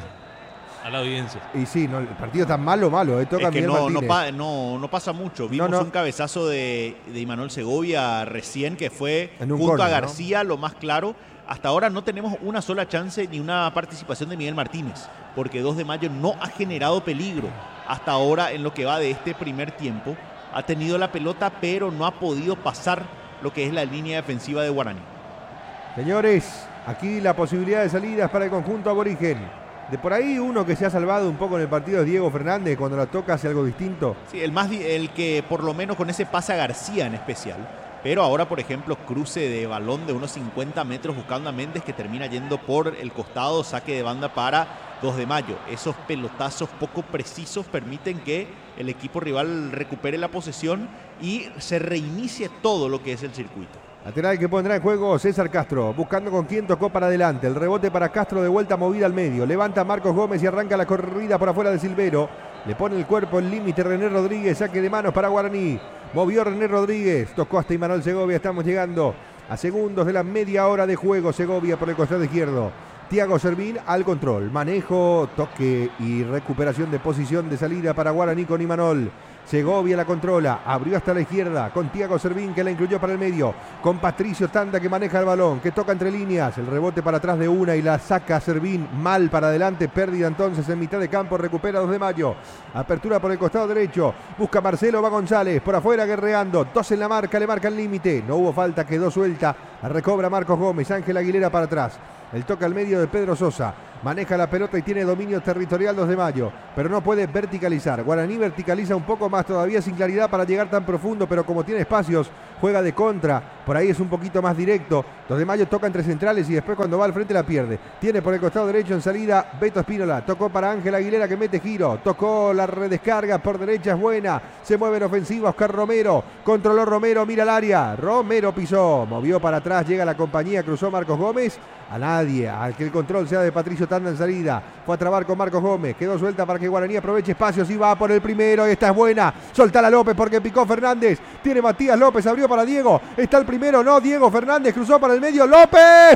a la audiencia. Y sí, no, el partido está malo, malo. Eh. Toca es que Miguel no, Martínez. No, pa, no, no pasa mucho. Vimos no, no. un cabezazo de, de Imanol Segovia recién que fue junto corner, a García, ¿no? Lo más claro. Hasta ahora no tenemos una sola chance ni una participación de Miguel Martínez, porque dos de mayo no ha generado peligro hasta ahora en lo que va de este primer tiempo. Ha tenido la pelota, pero no ha podido pasar lo que es la línea defensiva de Guaraní. Señores, aquí la posibilidad de salidas para el conjunto aborigen. De por ahí uno que se ha salvado un poco en el partido es Diego Fernández, cuando la toca hace algo distinto. Sí, el, más, el que por lo menos con ese pase a García en especial. Pero ahora, por ejemplo, cruce de balón de unos cincuenta metros buscando a Méndez, que termina yendo por el costado, saque de banda para dos de mayo. Esos pelotazos poco precisos permiten que el equipo rival recupere la posesión y se reinicie todo lo que es el circuito. Lateral que pondrá en juego César Castro, buscando con quién tocó para adelante. El rebote para Castro, de vuelta movida al medio. Levanta Marcos Gómez y arranca la corrida por afuera de Silvero. Le pone el cuerpo en límite René Rodríguez, saque de manos para Guaraní. Movió René Rodríguez, tocó hasta Imanol Segovia. Estamos llegando a segundos de la media hora de juego. Segovia por el costado izquierdo. Tiago Servín al control. Manejo, toque y recuperación de posición de salida para Guaraní con Imanol. Segovia la controla, abrió hasta la izquierda con Tiago Servín que la incluyó para el medio, con Patricio Tanda que maneja el balón, que toca entre líneas, el rebote para atrás de una y la saca Servín mal para adelante, pérdida entonces en mitad de campo, recupera dos de mayo, apertura por el costado derecho, busca Marcelo, va González, por afuera guerreando, dos en la marca, le marca el límite, no hubo falta, quedó suelta, la recobra Marcos Gómez, Ángel Aguilera para atrás. El toque al medio de Pedro Sosa. Maneja la pelota y tiene dominio territorial dos de mayo. Pero no puede verticalizar. Guaraní verticaliza un poco más todavía sin claridad para llegar tan profundo. Pero como tiene espacios, juega de contra. Por ahí es un poquito más directo. dos de mayo toca entre centrales y después cuando va al frente la pierde. Tiene por el costado derecho en salida Beto Espínola. Tocó para Ángel Aguilera que mete giro. Tocó la redescarga por derecha, es buena. Se mueve en ofensiva Oscar Romero. Controló Romero, mira el área. Romero pisó. Movió para atrás, llega la compañía, cruzó Marcos Gómez. A nadie, al que el control sea de Patricio Tanda en salida. Fue a trabar con Marcos Gómez. Quedó suelta para que Guaraní aproveche espacios y va por el primero. Esta es buena. Soltala López porque picó Fernández. Tiene Matías López, abrió para Diego. Está el primero, no. Diego Fernández cruzó para el medio. López,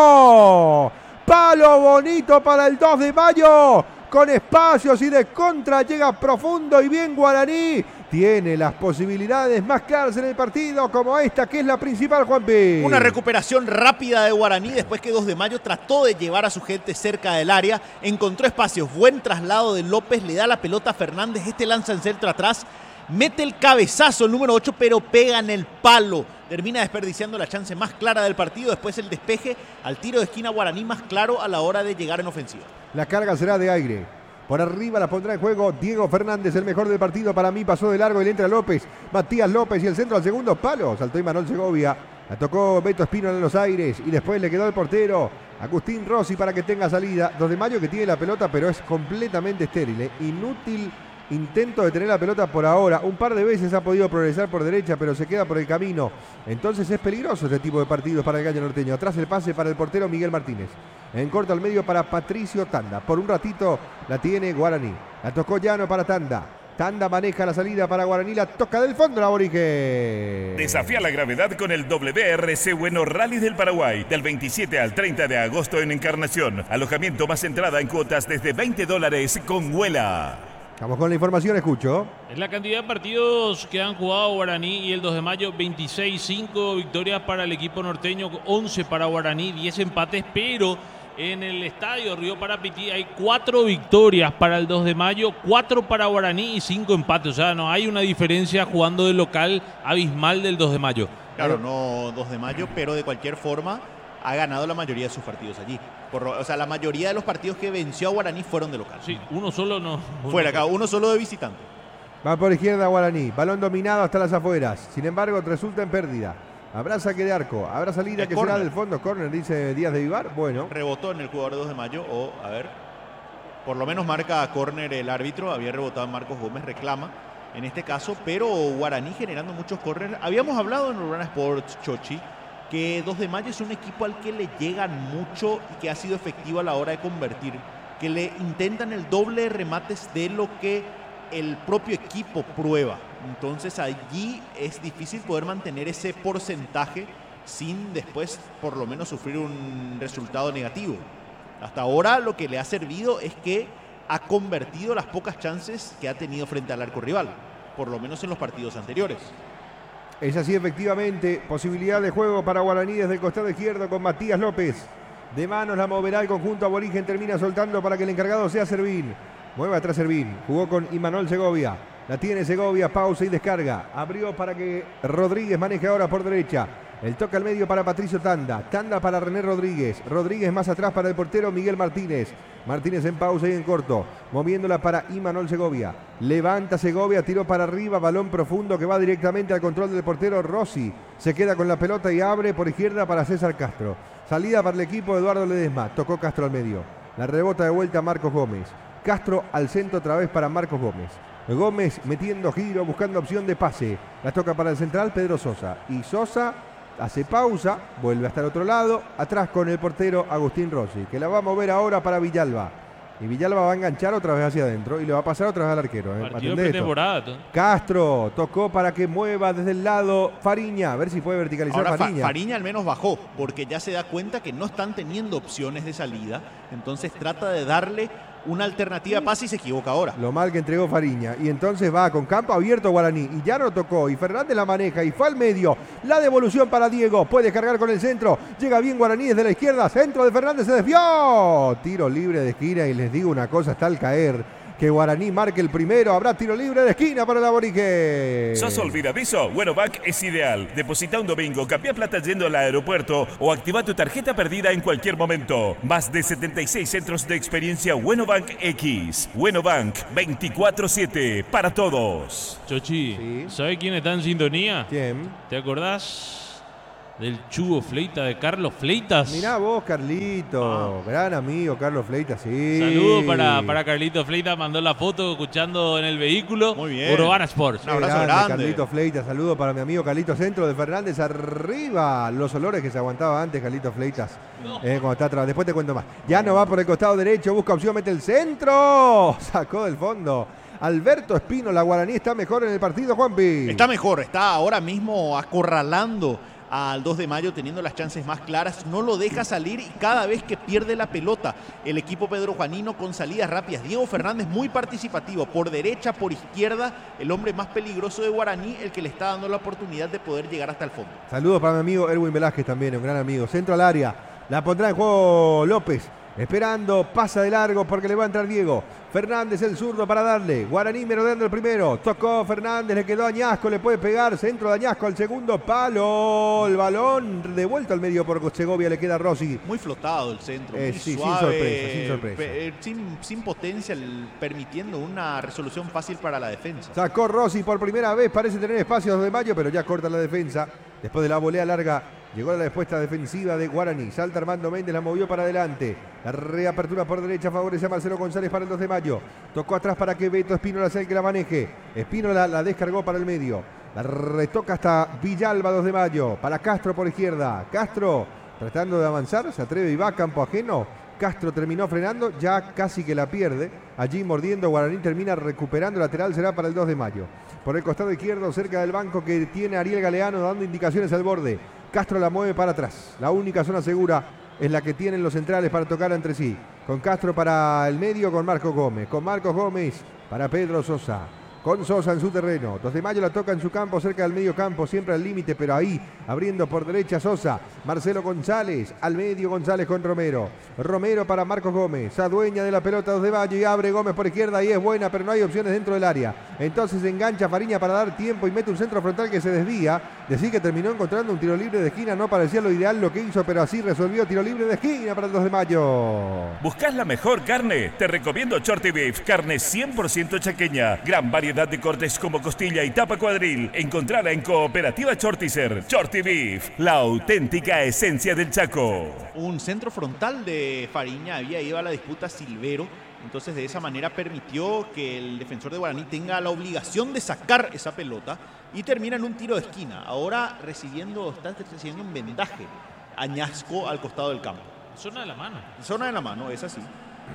¡palo! Palo bonito para el dos de mayo. Con espacios y de contra llega profundo y bien Guaraní. Tiene las posibilidades más claras en el partido como esta que es la principal, Juanpi. Una recuperación rápida de Guaraní después que dos de mayo trató de llevar a su gente cerca del área. Encontró espacios, buen traslado de López, le da la pelota a Fernández, este lanza en centro atrás. Mete el cabezazo el número ocho pero pega en el palo. Termina desperdiciando la chance más clara del partido. Después el despeje al tiro de esquina Guaraní más claro a la hora de llegar en ofensiva. La carga será de aire. Por arriba la pondrá en juego Diego Fernández, el mejor del partido para mí, pasó de largo y le entra López, Matías López y el centro al segundo palo, saltó Imanol Segovia, la tocó Beto Espínola en los aires y después le quedó el portero Agustín Rossi para que tenga salida. dos de mayo que tiene la pelota pero es completamente estéril, ¿eh? Inútil intento de tener la pelota por ahora, un par de veces ha podido progresar por derecha pero se queda por el camino, entonces es peligroso este tipo de partidos para el Gallo Norteño. Atrás el pase para el portero Miguel Martínez. En corto al medio para Patricio Tanda. Por un ratito la tiene Guaraní. La tocó Llano para Tanda. Tanda maneja la salida para Guaraní. La toca del fondo la Aborigen. Desafía la gravedad con el W R C Bueno Rally del Paraguay. Del veintisiete al treinta de agosto en Encarnación. Alojamiento más entrada en cuotas desde veinte dólares con Huela. Vamos con la información, escucho. Es la cantidad de partidos que han jugado Guaraní y el dos de mayo, veintiséis, cinco victorias para el equipo norteño, once para Guaraní, diez empates, pero en el estadio Río Parapití hay cuatro victorias para el dos de mayo, cuatro para Guaraní y cinco empates. O sea, no hay una diferencia jugando de local abismal del dos de mayo. Claro, no dos de mayo, pero de cualquier forma ha ganado la mayoría de sus partidos allí. Por, o sea, la mayoría de los partidos que venció a Guaraní fueron de local. Sí, uno solo no. Uno Fuera acá, uno solo de visitante. Va por izquierda Guaraní, balón dominado hasta las afueras. Sin embargo, resulta en pérdida. Habrá saque de arco, habrá salida El que corner. será del fondo. Corner, dice Díaz de Vivar. Bueno, Rebotó en el jugador de dos de mayo, o a ver, por lo menos marca a córner el árbitro. Había rebotado en Marcos Gómez, reclama en este caso, pero Guaraní generando muchos córneres. Habíamos hablado en Urbana Sports, Chochi, que dos de mayo es un equipo al que le llegan mucho y que ha sido efectivo a la hora de convertir, que le intentan el doble de remates de lo que el propio equipo prueba. Entonces allí es difícil poder mantener ese porcentaje sin después por lo menos sufrir un resultado negativo. Hasta ahora lo que le ha servido es que ha convertido las pocas chances que ha tenido frente al arco rival, por lo menos en los partidos anteriores. es así efectivamente. Posibilidad de juego para Guaraní desde el costado izquierdo con Matías López. De manos la moverá el conjunto aborigen, termina soltando para que el encargado sea Servín. Mueve atrás Servín, jugó con Imanol Segovia. La tiene Segovia, pausa y descarga. Abrió para que Rodríguez maneje ahora por derecha. El toque al medio para Patricio Tanda. Tanda para René Rodríguez. Rodríguez más atrás para el portero Miguel Martínez. Martínez en pausa y en corto. Moviéndola para Imanol Segovia. Levanta Segovia, tiró para arriba. Balón profundo que va directamente al control del portero Rossi. Se queda con la pelota y abre por izquierda para César Castro. Salida para el equipo de Eduardo Ledesma. Tocó Castro al medio. La rebota de vuelta Marcos Gómez. Castro al centro otra vez para Marcos Gómez. Gómez metiendo giro, buscando opción de pase. La toca para el central Pedro Sosa. Y Sosa hace pausa, vuelve hasta el otro lado. Atrás con el portero Agustín Rossi, que la va a mover ahora para Villalba. Y Villalba va a enganchar otra vez hacia adentro y le va a pasar otra vez al arquero. ¿eh? Partido de pretemporada. Castro tocó para que mueva desde el lado Fariña. A ver si puede verticalizar Ahora, Fariña. Fa Fariña al menos bajó, porque ya se da cuenta que no están teniendo opciones de salida. Entonces trata de darle una alternativa de pase y se equivoca ahora. Lo mal que entregó Fariña. Y entonces va con campo abierto Guaraní. Y ya no tocó. Y Fernández la maneja. Y fue al medio. La devolución para Diego. Puede cargar con el centro. Llega bien Guaraní desde la izquierda. Centro de Fernández. Se desvió. Tiro libre de esquina. Y les digo una cosa. Está al caer. Que Guaraní marque el primero. Habrá tiro libre de esquina para el Aborique. ¿Sos olvidadizo? WenoBank es ideal. Deposita un domingo, cambia plata yendo al aeropuerto o activa tu tarjeta perdida en cualquier momento. Más de setenta y seis centros de experiencia WenoBank X. WenoBank veinticuatro siete para todos. Chochi, Sí. ¿sabe quién está en sintonía? ¿Quién? ¿Te acordás del Chugo Fleita, de Carlos Fleitas? Mirá vos, Carlito. Ah. Gran amigo, Carlos Fleitas, sí. Saludos para, para Carlito Fleita, mandó la foto escuchando en el vehículo. Muy bien. Urbana Sports. Un abrazo Qué grande. Carlito Fleitas, saludo para mi amigo Carlito Centro de Fernández, arriba. Los olores que se aguantaba antes, Carlito Fleitas. Eh, cuando está atrás. Después te cuento más. Ya no va por el costado derecho, busca opción, mete el centro. Sacó del fondo. Alberto Espino, la Guaraní está mejor en el partido, Juanpi. Está mejor, está ahora mismo acorralando al dos de mayo, teniendo las chances más claras, no lo deja salir y cada vez que pierde la pelota el equipo pedrojuanino con salidas rápidas. Diego Fernández muy participativo, por derecha, por izquierda, el hombre más peligroso de Guaraní, el que le está dando la oportunidad de poder llegar hasta el fondo. Saludos para mi amigo Erwin Velázquez también, un gran amigo. Centro al área, la pondrá en juego López. Esperando, pasa de largo porque le va a entrar Diego. Fernández el zurdo para darle. Guaraní merodeando el primero. Tocó Fernández, le quedó Añasco, le puede pegar. Centro de Añasco al segundo palo. El balón devuelto al medio por Segovia, le queda Rossi. Muy flotado el centro, Eh, muy sí, sin suave, sorpresa, sin sorpresa. pe- sin, sin potencia, el- permitiendo una resolución fácil para la defensa. Sacó Rossi por primera vez, parece tener espacios de Mayo, pero ya corta la defensa. Después de la volea larga, llegó la respuesta defensiva de Guaraní. Salta Armando Méndez, la movió para adelante. La reapertura por derecha favorece a Marcelo González para el dos de mayo. Tocó atrás para que Beto Espínola sea el que la maneje. Espínola la descargó para el medio. La retoca hasta Villalba, dos de mayo. Para Castro por izquierda. Castro tratando de avanzar, se atreve y va a campo ajeno. Castro terminó frenando, ya casi que la pierde. Allí mordiendo, Guaraní termina recuperando. Lateral será para el dos de mayo. Por el costado izquierdo, cerca del banco que tiene Ariel Galeano dando indicaciones al borde. Castro la mueve para atrás. La única zona segura es la que tienen los centrales para tocar entre sí. Con Castro para el medio, con Marcos Gómez. Con Marcos Gómez para Pedro Sosa. Con Sosa en su terreno. dos de mayo la toca en su campo, cerca del medio campo, siempre al límite, pero ahí, abriendo por derecha Sosa. Marcelo González, al medio González con Romero. Romero para Marcos Gómez, adueña de la pelota dos de mayo y abre Gómez por izquierda y es buena, pero no hay opciones dentro del área. Entonces engancha Fariña para dar tiempo y mete un centro frontal que se desvía. Decir que terminó encontrando un tiro libre de esquina, no parecía lo ideal lo que hizo, pero así resolvió tiro libre de esquina para el dos de mayo. ¿Buscas la mejor carne? Te recomiendo Shorty Beef, carne cien por ciento chaqueña. Gran variedad de cortes como costilla y tapa cuadril. Encontrala en Cooperativa Shortizer. Shorty Beef, la auténtica esencia del Chaco. Un centro frontal de Fariña había ido a la disputa Silvero. Entonces de esa manera permitió que el defensor de Guaraní tenga la obligación de sacar esa pelota y termina en un tiro de esquina. Ahora recibiendo, está recibiendo un vendaje. Añasco al costado del campo. Zona de la mano. Zona de la mano, es así.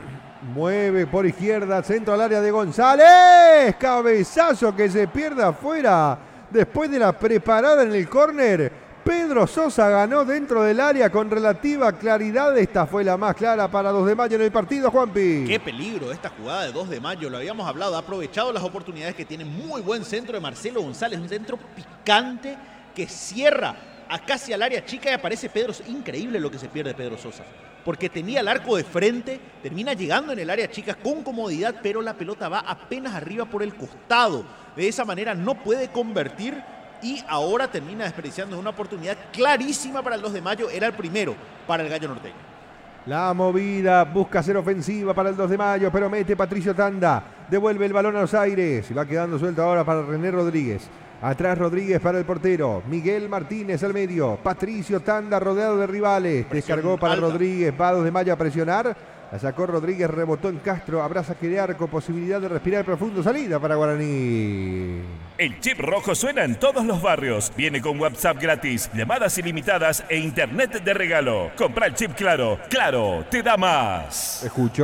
Mueve por izquierda, centro al área de González. Cabezazo que se pierde afuera. Después de la preparada en el córner, Pedro Sosa ganó dentro del área con relativa claridad. Esta fue la más clara para dos de mayo en el partido, Juanpi. Qué peligro esta jugada de dos de mayo, lo habíamos hablado, ha aprovechado las oportunidades que tiene. Muy buen centro de Marcelo González, un centro picante que cierra a casi al área chica y aparece Pedro. Increíble lo que se pierde Pedro Sosa, porque tenía el arco de frente, termina llegando en el área chica con comodidad, pero la pelota va apenas arriba por el costado. De esa manera no puede convertir y ahora termina desperdiciando una oportunidad clarísima para el dos de mayo. Era el primero para el Gallo Norteño. La movida busca ser ofensiva para el dos de mayo, pero mete Patricio Tanda. Devuelve el balón a los aires y va quedando suelto ahora para René Rodríguez. Atrás Rodríguez para el portero. Miguel Martínez al medio. Patricio Tanda rodeado de rivales. Presión Descargó para alta. Rodríguez. Va dos de mayo a presionar. La sacó Rodríguez, rebotó en Castro. Habrá saque de arco, posibilidad de respirar profundo. Salida para Guaraní. El chip rojo suena en todos los barrios. Viene con WhatsApp gratis, llamadas ilimitadas e internet de regalo. Compra el chip Claro. Claro, te da más. Escucho.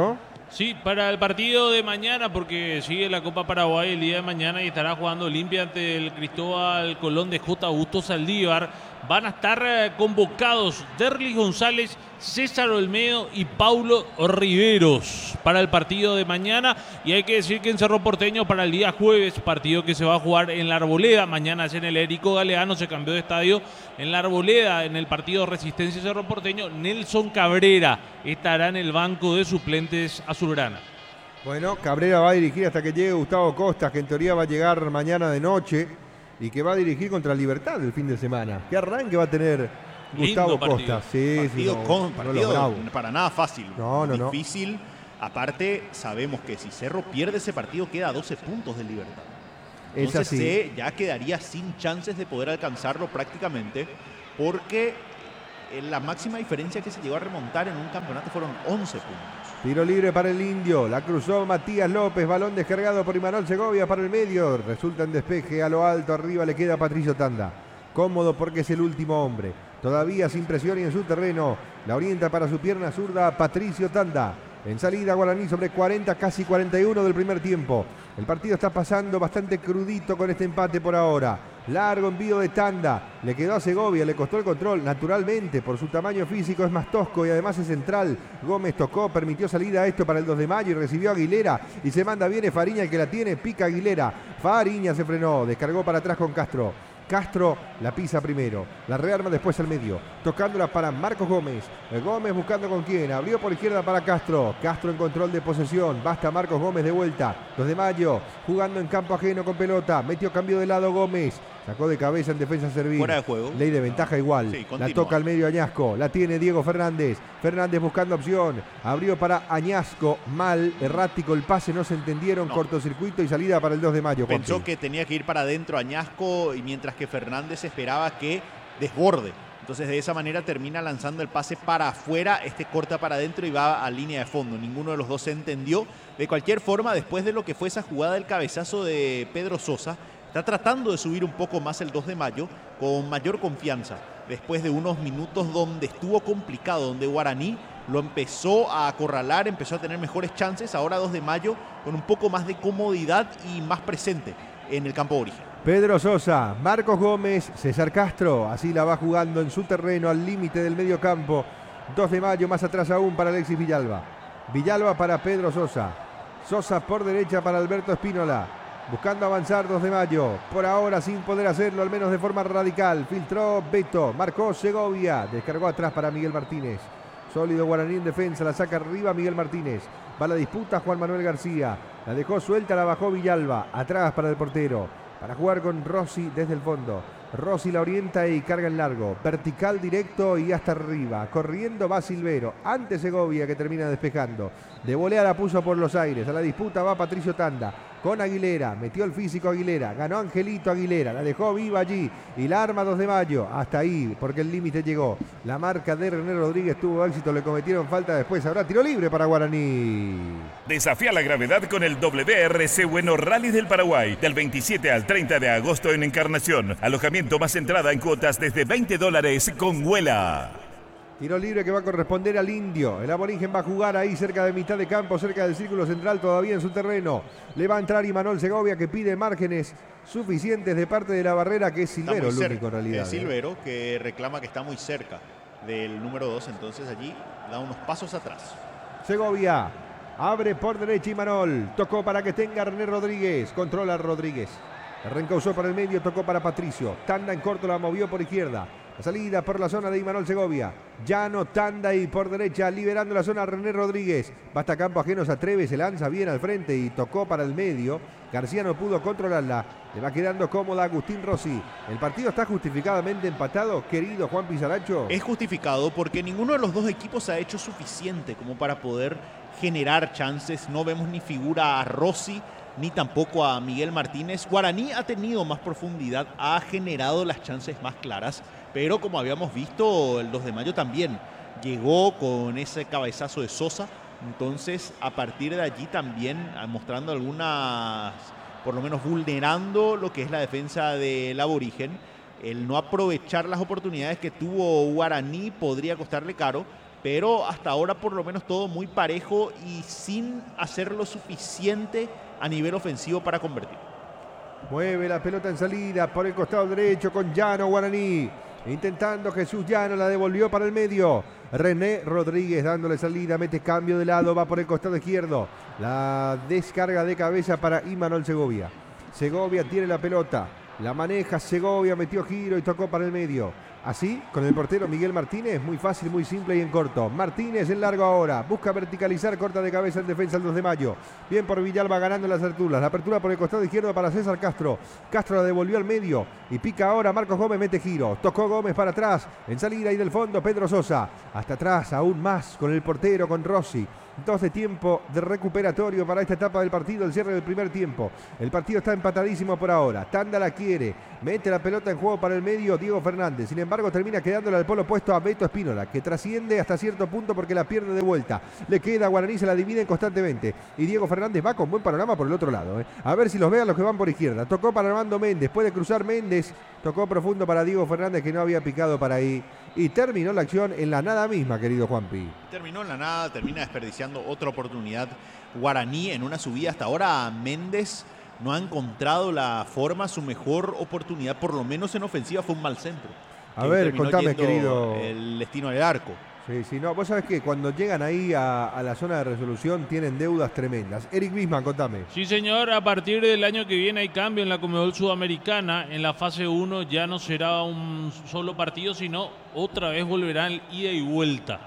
Sí, para el partido de mañana, porque sigue la Copa Paraguay el día de mañana y estará jugando Olimpia ante el Cristóbal Colón de J. Augusto Saldívar. Van a estar eh, convocados Derlis González, César Olmedo y Paulo Riveros para el partido de mañana. Y hay que decir que en Cerro Porteño para el día jueves, partido que se va a jugar en la Arboleda. Mañana es en el Érico Galeano, se cambió de estadio. En la Arboleda, en el partido Resistencia Cerro Porteño, Nelson Cabrera estará en el banco de suplentes azulgrana. Bueno, Cabrera va a dirigir hasta que llegue Gustavo Costas, que en teoría va a llegar mañana de noche y que va a dirigir contra Libertad el fin de semana. ¿Qué arranque va a tener Gustavo Costas? Sí, partido sí, no, con, partido no para nada fácil. No, no, no. Difícil. Aparte, sabemos que si Cerro pierde ese partido, queda a doce puntos de Libertad. Entonces se ya quedaría sin chances de poder alcanzarlo prácticamente, porque la máxima diferencia que se llegó a remontar en un campeonato fueron once puntos. Tiro libre para el Indio, la cruzó Matías López, balón descargado por Imanol Segovia para el medio, resulta en despeje a lo alto, arriba le queda Patricio Tanda, cómodo porque es el último hombre, todavía sin presión y en su terreno, la orienta para su pierna zurda Patricio Tanda. En salida Guaraní sobre cuarenta, casi cuarenta y uno del primer tiempo. El partido está pasando bastante crudito con este empate por ahora. Largo envío de Tanda. Le quedó a Segovia, le costó el control. Naturalmente, por su tamaño físico es más tosco y además es central. Gómez tocó, permitió salida a esto para el dos de mayo y recibió a Aguilera. Y se manda bien, es Fariña el que la tiene, pica Aguilera. Fariña se frenó, descargó para atrás con Castro. Castro la pisa primero, la rearma después al medio, tocándola para Marcos Gómez. Gómez buscando con quién, abrió por izquierda para Castro. Castro en control de posesión, basta Marcos Gómez de vuelta. dos de mayo, jugando en campo ajeno con pelota, metió cambio de lado Gómez. Sacó de cabeza en defensa Servín. Fuera de juego. Ley de ventaja igual. Sí, la toca al medio Añasco. La tiene Diego Fernández. Fernández buscando opción. Abrió para Añasco. Mal, errático el pase. No se entendieron. No. Cortocircuito y salida para el dos de mayo. Pensó Juanpi. que tenía que ir para adentro Añasco y mientras que Fernández esperaba que desborde. Entonces de esa manera termina lanzando el pase para afuera. Este corta para adentro y va a línea de fondo. Ninguno de los dos se entendió. De cualquier forma, después de lo que fue esa jugada del cabezazo de Pedro Sosa, está tratando de subir un poco más el dos de mayo con mayor confianza. Después de unos minutos donde estuvo complicado, donde Guaraní lo empezó a acorralar, empezó a tener mejores chances. Ahora dos de mayo con un poco más de comodidad y más presente en el campo de origen. Pedro Sosa, Marcos Gómez, César Castro. Así la va jugando en su terreno al límite del medio campo. dos de mayo más atrás aún para Alexis Villalba. Villalba para Pedro Sosa. Sosa por derecha para Alberto Espínola. Buscando avanzar dos de mayo, por ahora sin poder hacerlo, al menos de forma radical. Filtró Beto, marcó Segovia, descargó atrás para Miguel Martínez. Sólido Guaraní en defensa, la saca arriba Miguel Martínez. Va la disputa Juan Manuel García, la dejó suelta, la bajó Villalba, atrás para el portero. Para jugar con Rossi desde el fondo. Rossi la orienta y carga en largo. Vertical directo y hasta arriba. Corriendo va Silvero. Ante Segovia que termina despejando. De volea la puso por los aires. A la disputa va Patricio Tanda. Con Aguilera. Metió el físico Aguilera. Ganó Angelito Aguilera. La dejó viva allí. Y la arma dos de mayo. Hasta ahí porque el límite llegó. La marca de René Rodríguez tuvo éxito. Le cometieron falta después. Habrá tiro libre para Guaraní. Desafía la gravedad con el W R C Bueno Rally del Paraguay. Del veintisiete al treinta de agosto en Encarnación. Alojamiento más entrada en cuotas desde veinte dólares con Huela. Tiro libre que va a corresponder al Indio. El aborigen va a jugar ahí cerca de mitad de campo, cerca del círculo central, todavía en su terreno. Le va a entrar Imanol Segovia que pide márgenes suficientes de parte de la barrera, que es Silvero el único en realidad. Es Silvero, ¿eh? Que reclama que está muy cerca del número dos, entonces allí da unos pasos atrás. Segovia abre por derecha Imanol. Tocó para que tenga René Rodríguez. Controla Rodríguez. Reencausó para el medio, tocó para Patricio. Tanda en corto la movió por izquierda. La salida por la zona de Imanol Segovia. Llano, Tanda y por derecha liberando la zona René Rodríguez. Basta campo ajeno, se atreve, se lanza bien al frente y tocó para el medio. García no pudo controlarla. Le va quedando cómoda Agustín Rossi. El partido está justificadamente empatado, querido Juan Pizarracho. Es justificado porque ninguno de los dos equipos ha hecho suficiente como para poder generar chances. No vemos ni figura a Rossi ni tampoco a Miguel Martínez. Guaraní ha tenido más profundidad, ha generado las chances más claras, pero como habíamos visto, el dos de mayo también llegó con ese cabezazo de Sosa. Entonces, a partir de allí también mostrando algunas, por lo menos vulnerando lo que es la defensa del aborigen. El no aprovechar las oportunidades que tuvo Guaraní podría costarle caro, pero hasta ahora por lo menos todo muy parejo y sin hacer lo suficiente a nivel ofensivo para convertir. Mueve la pelota en salida por el costado derecho con Llano Guaraní. Intentando Jesús Llano, la devolvió para el medio. René Rodríguez dándole salida, mete cambio de lado, va por el costado izquierdo. La descarga de cabeza para Imanol Segovia. Segovia tiene la pelota, la maneja Segovia, metió giro y tocó para el medio. Así, con el portero Miguel Martínez, muy fácil, muy simple y en corto. Martínez en largo ahora, busca verticalizar, corta de cabeza en defensa el dos de mayo. Bien por Villalba ganando las alturas. La apertura por el costado izquierdo para César Castro. Castro la devolvió al medio y pica ahora Marcos Gómez, mete giro. Tocó Gómez para atrás, en salida y del fondo Pedro Sosa. Hasta atrás, aún más con el portero, con Rossi. Dos de tiempo de recuperatorio para esta etapa del partido, el cierre del primer tiempo. El partido está empatadísimo por ahora. Tanda la quiere, mete la pelota en juego para el medio Diego Fernández. Sin embargo, termina quedándole al polo opuesto a Beto Espínola, que trasciende hasta cierto punto porque la pierde de vuelta. Le queda a Guaraní, se la dividen constantemente. Y Diego Fernández va con buen panorama por el otro lado. ¿eh? A ver si los vean los que van por izquierda. Tocó para Armando Méndez, puede cruzar Méndez. Tocó profundo para Diego Fernández, que no había picado para ahí. Y terminó la acción en la nada misma, querido Juanpi. Terminó en la nada, termina desperdiciando otra oportunidad Guaraní en una subida. Hasta ahora Méndez no ha encontrado la forma, su mejor oportunidad, por lo menos en ofensiva, fue un mal centro. A ver, contame, querido. El destino del arco. Sí, sí, no, vos sabés que cuando llegan ahí a, a la zona de resolución tienen deudas tremendas. Eric Bisman, contame. Sí, señor, a partir del año que viene hay cambio en la Conmebol Sudamericana. En la fase uno ya no será un solo partido, sino otra vez volverán ida y vuelta.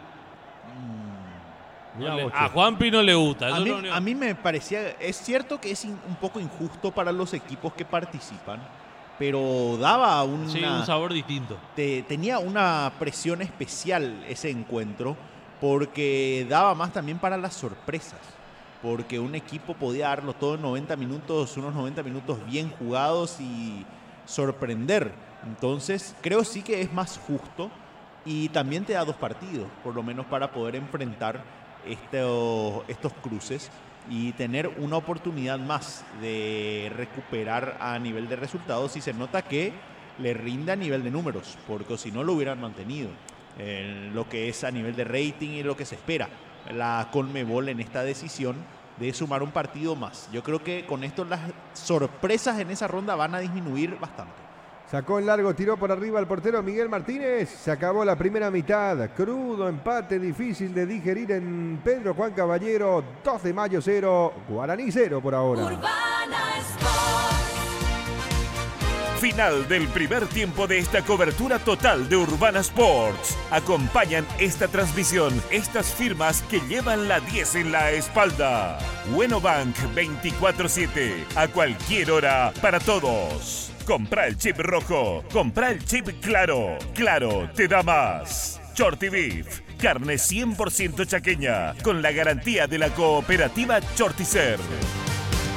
No le, a Juanpi no le gusta. A mí, a mí me parecía, es cierto que es in, un poco injusto para los equipos que participan, pero daba una, sí, un sabor distinto. Te, tenía una presión especial ese encuentro, porque daba más también para las sorpresas, porque un equipo podía darlo todo en noventa minutos, unos noventa minutos bien jugados y sorprender. Entonces creo sí que es más justo y también te da dos partidos, por lo menos para poder enfrentar estos, estos cruces y tener una oportunidad más de recuperar a nivel de resultados, y se nota que le rinde a nivel de números, porque si no lo hubieran mantenido en lo que es a nivel de rating y lo que se espera la Conmebol en esta decisión de sumar un partido más. Yo creo que con esto las sorpresas en esa ronda van a disminuir bastante. Sacó en largo, tiró por arriba el portero Miguel Martínez. Se acabó la primera mitad. Crudo empate, difícil de digerir en Pedro Juan Caballero. dos de mayo cero, Guaraní cero por ahora. Urbana Sport. Final del primer tiempo de esta cobertura total de Urbana Sports. Acompañan esta transmisión estas firmas que llevan la diez en la espalda. Bueno Bank veinticuatro siete, a cualquier hora, para todos. Compra el chip rojo, compra el chip claro. Claro, te da más. Shorty Beef, carne cien por ciento chaqueña, con la garantía de la cooperativa Chorticer.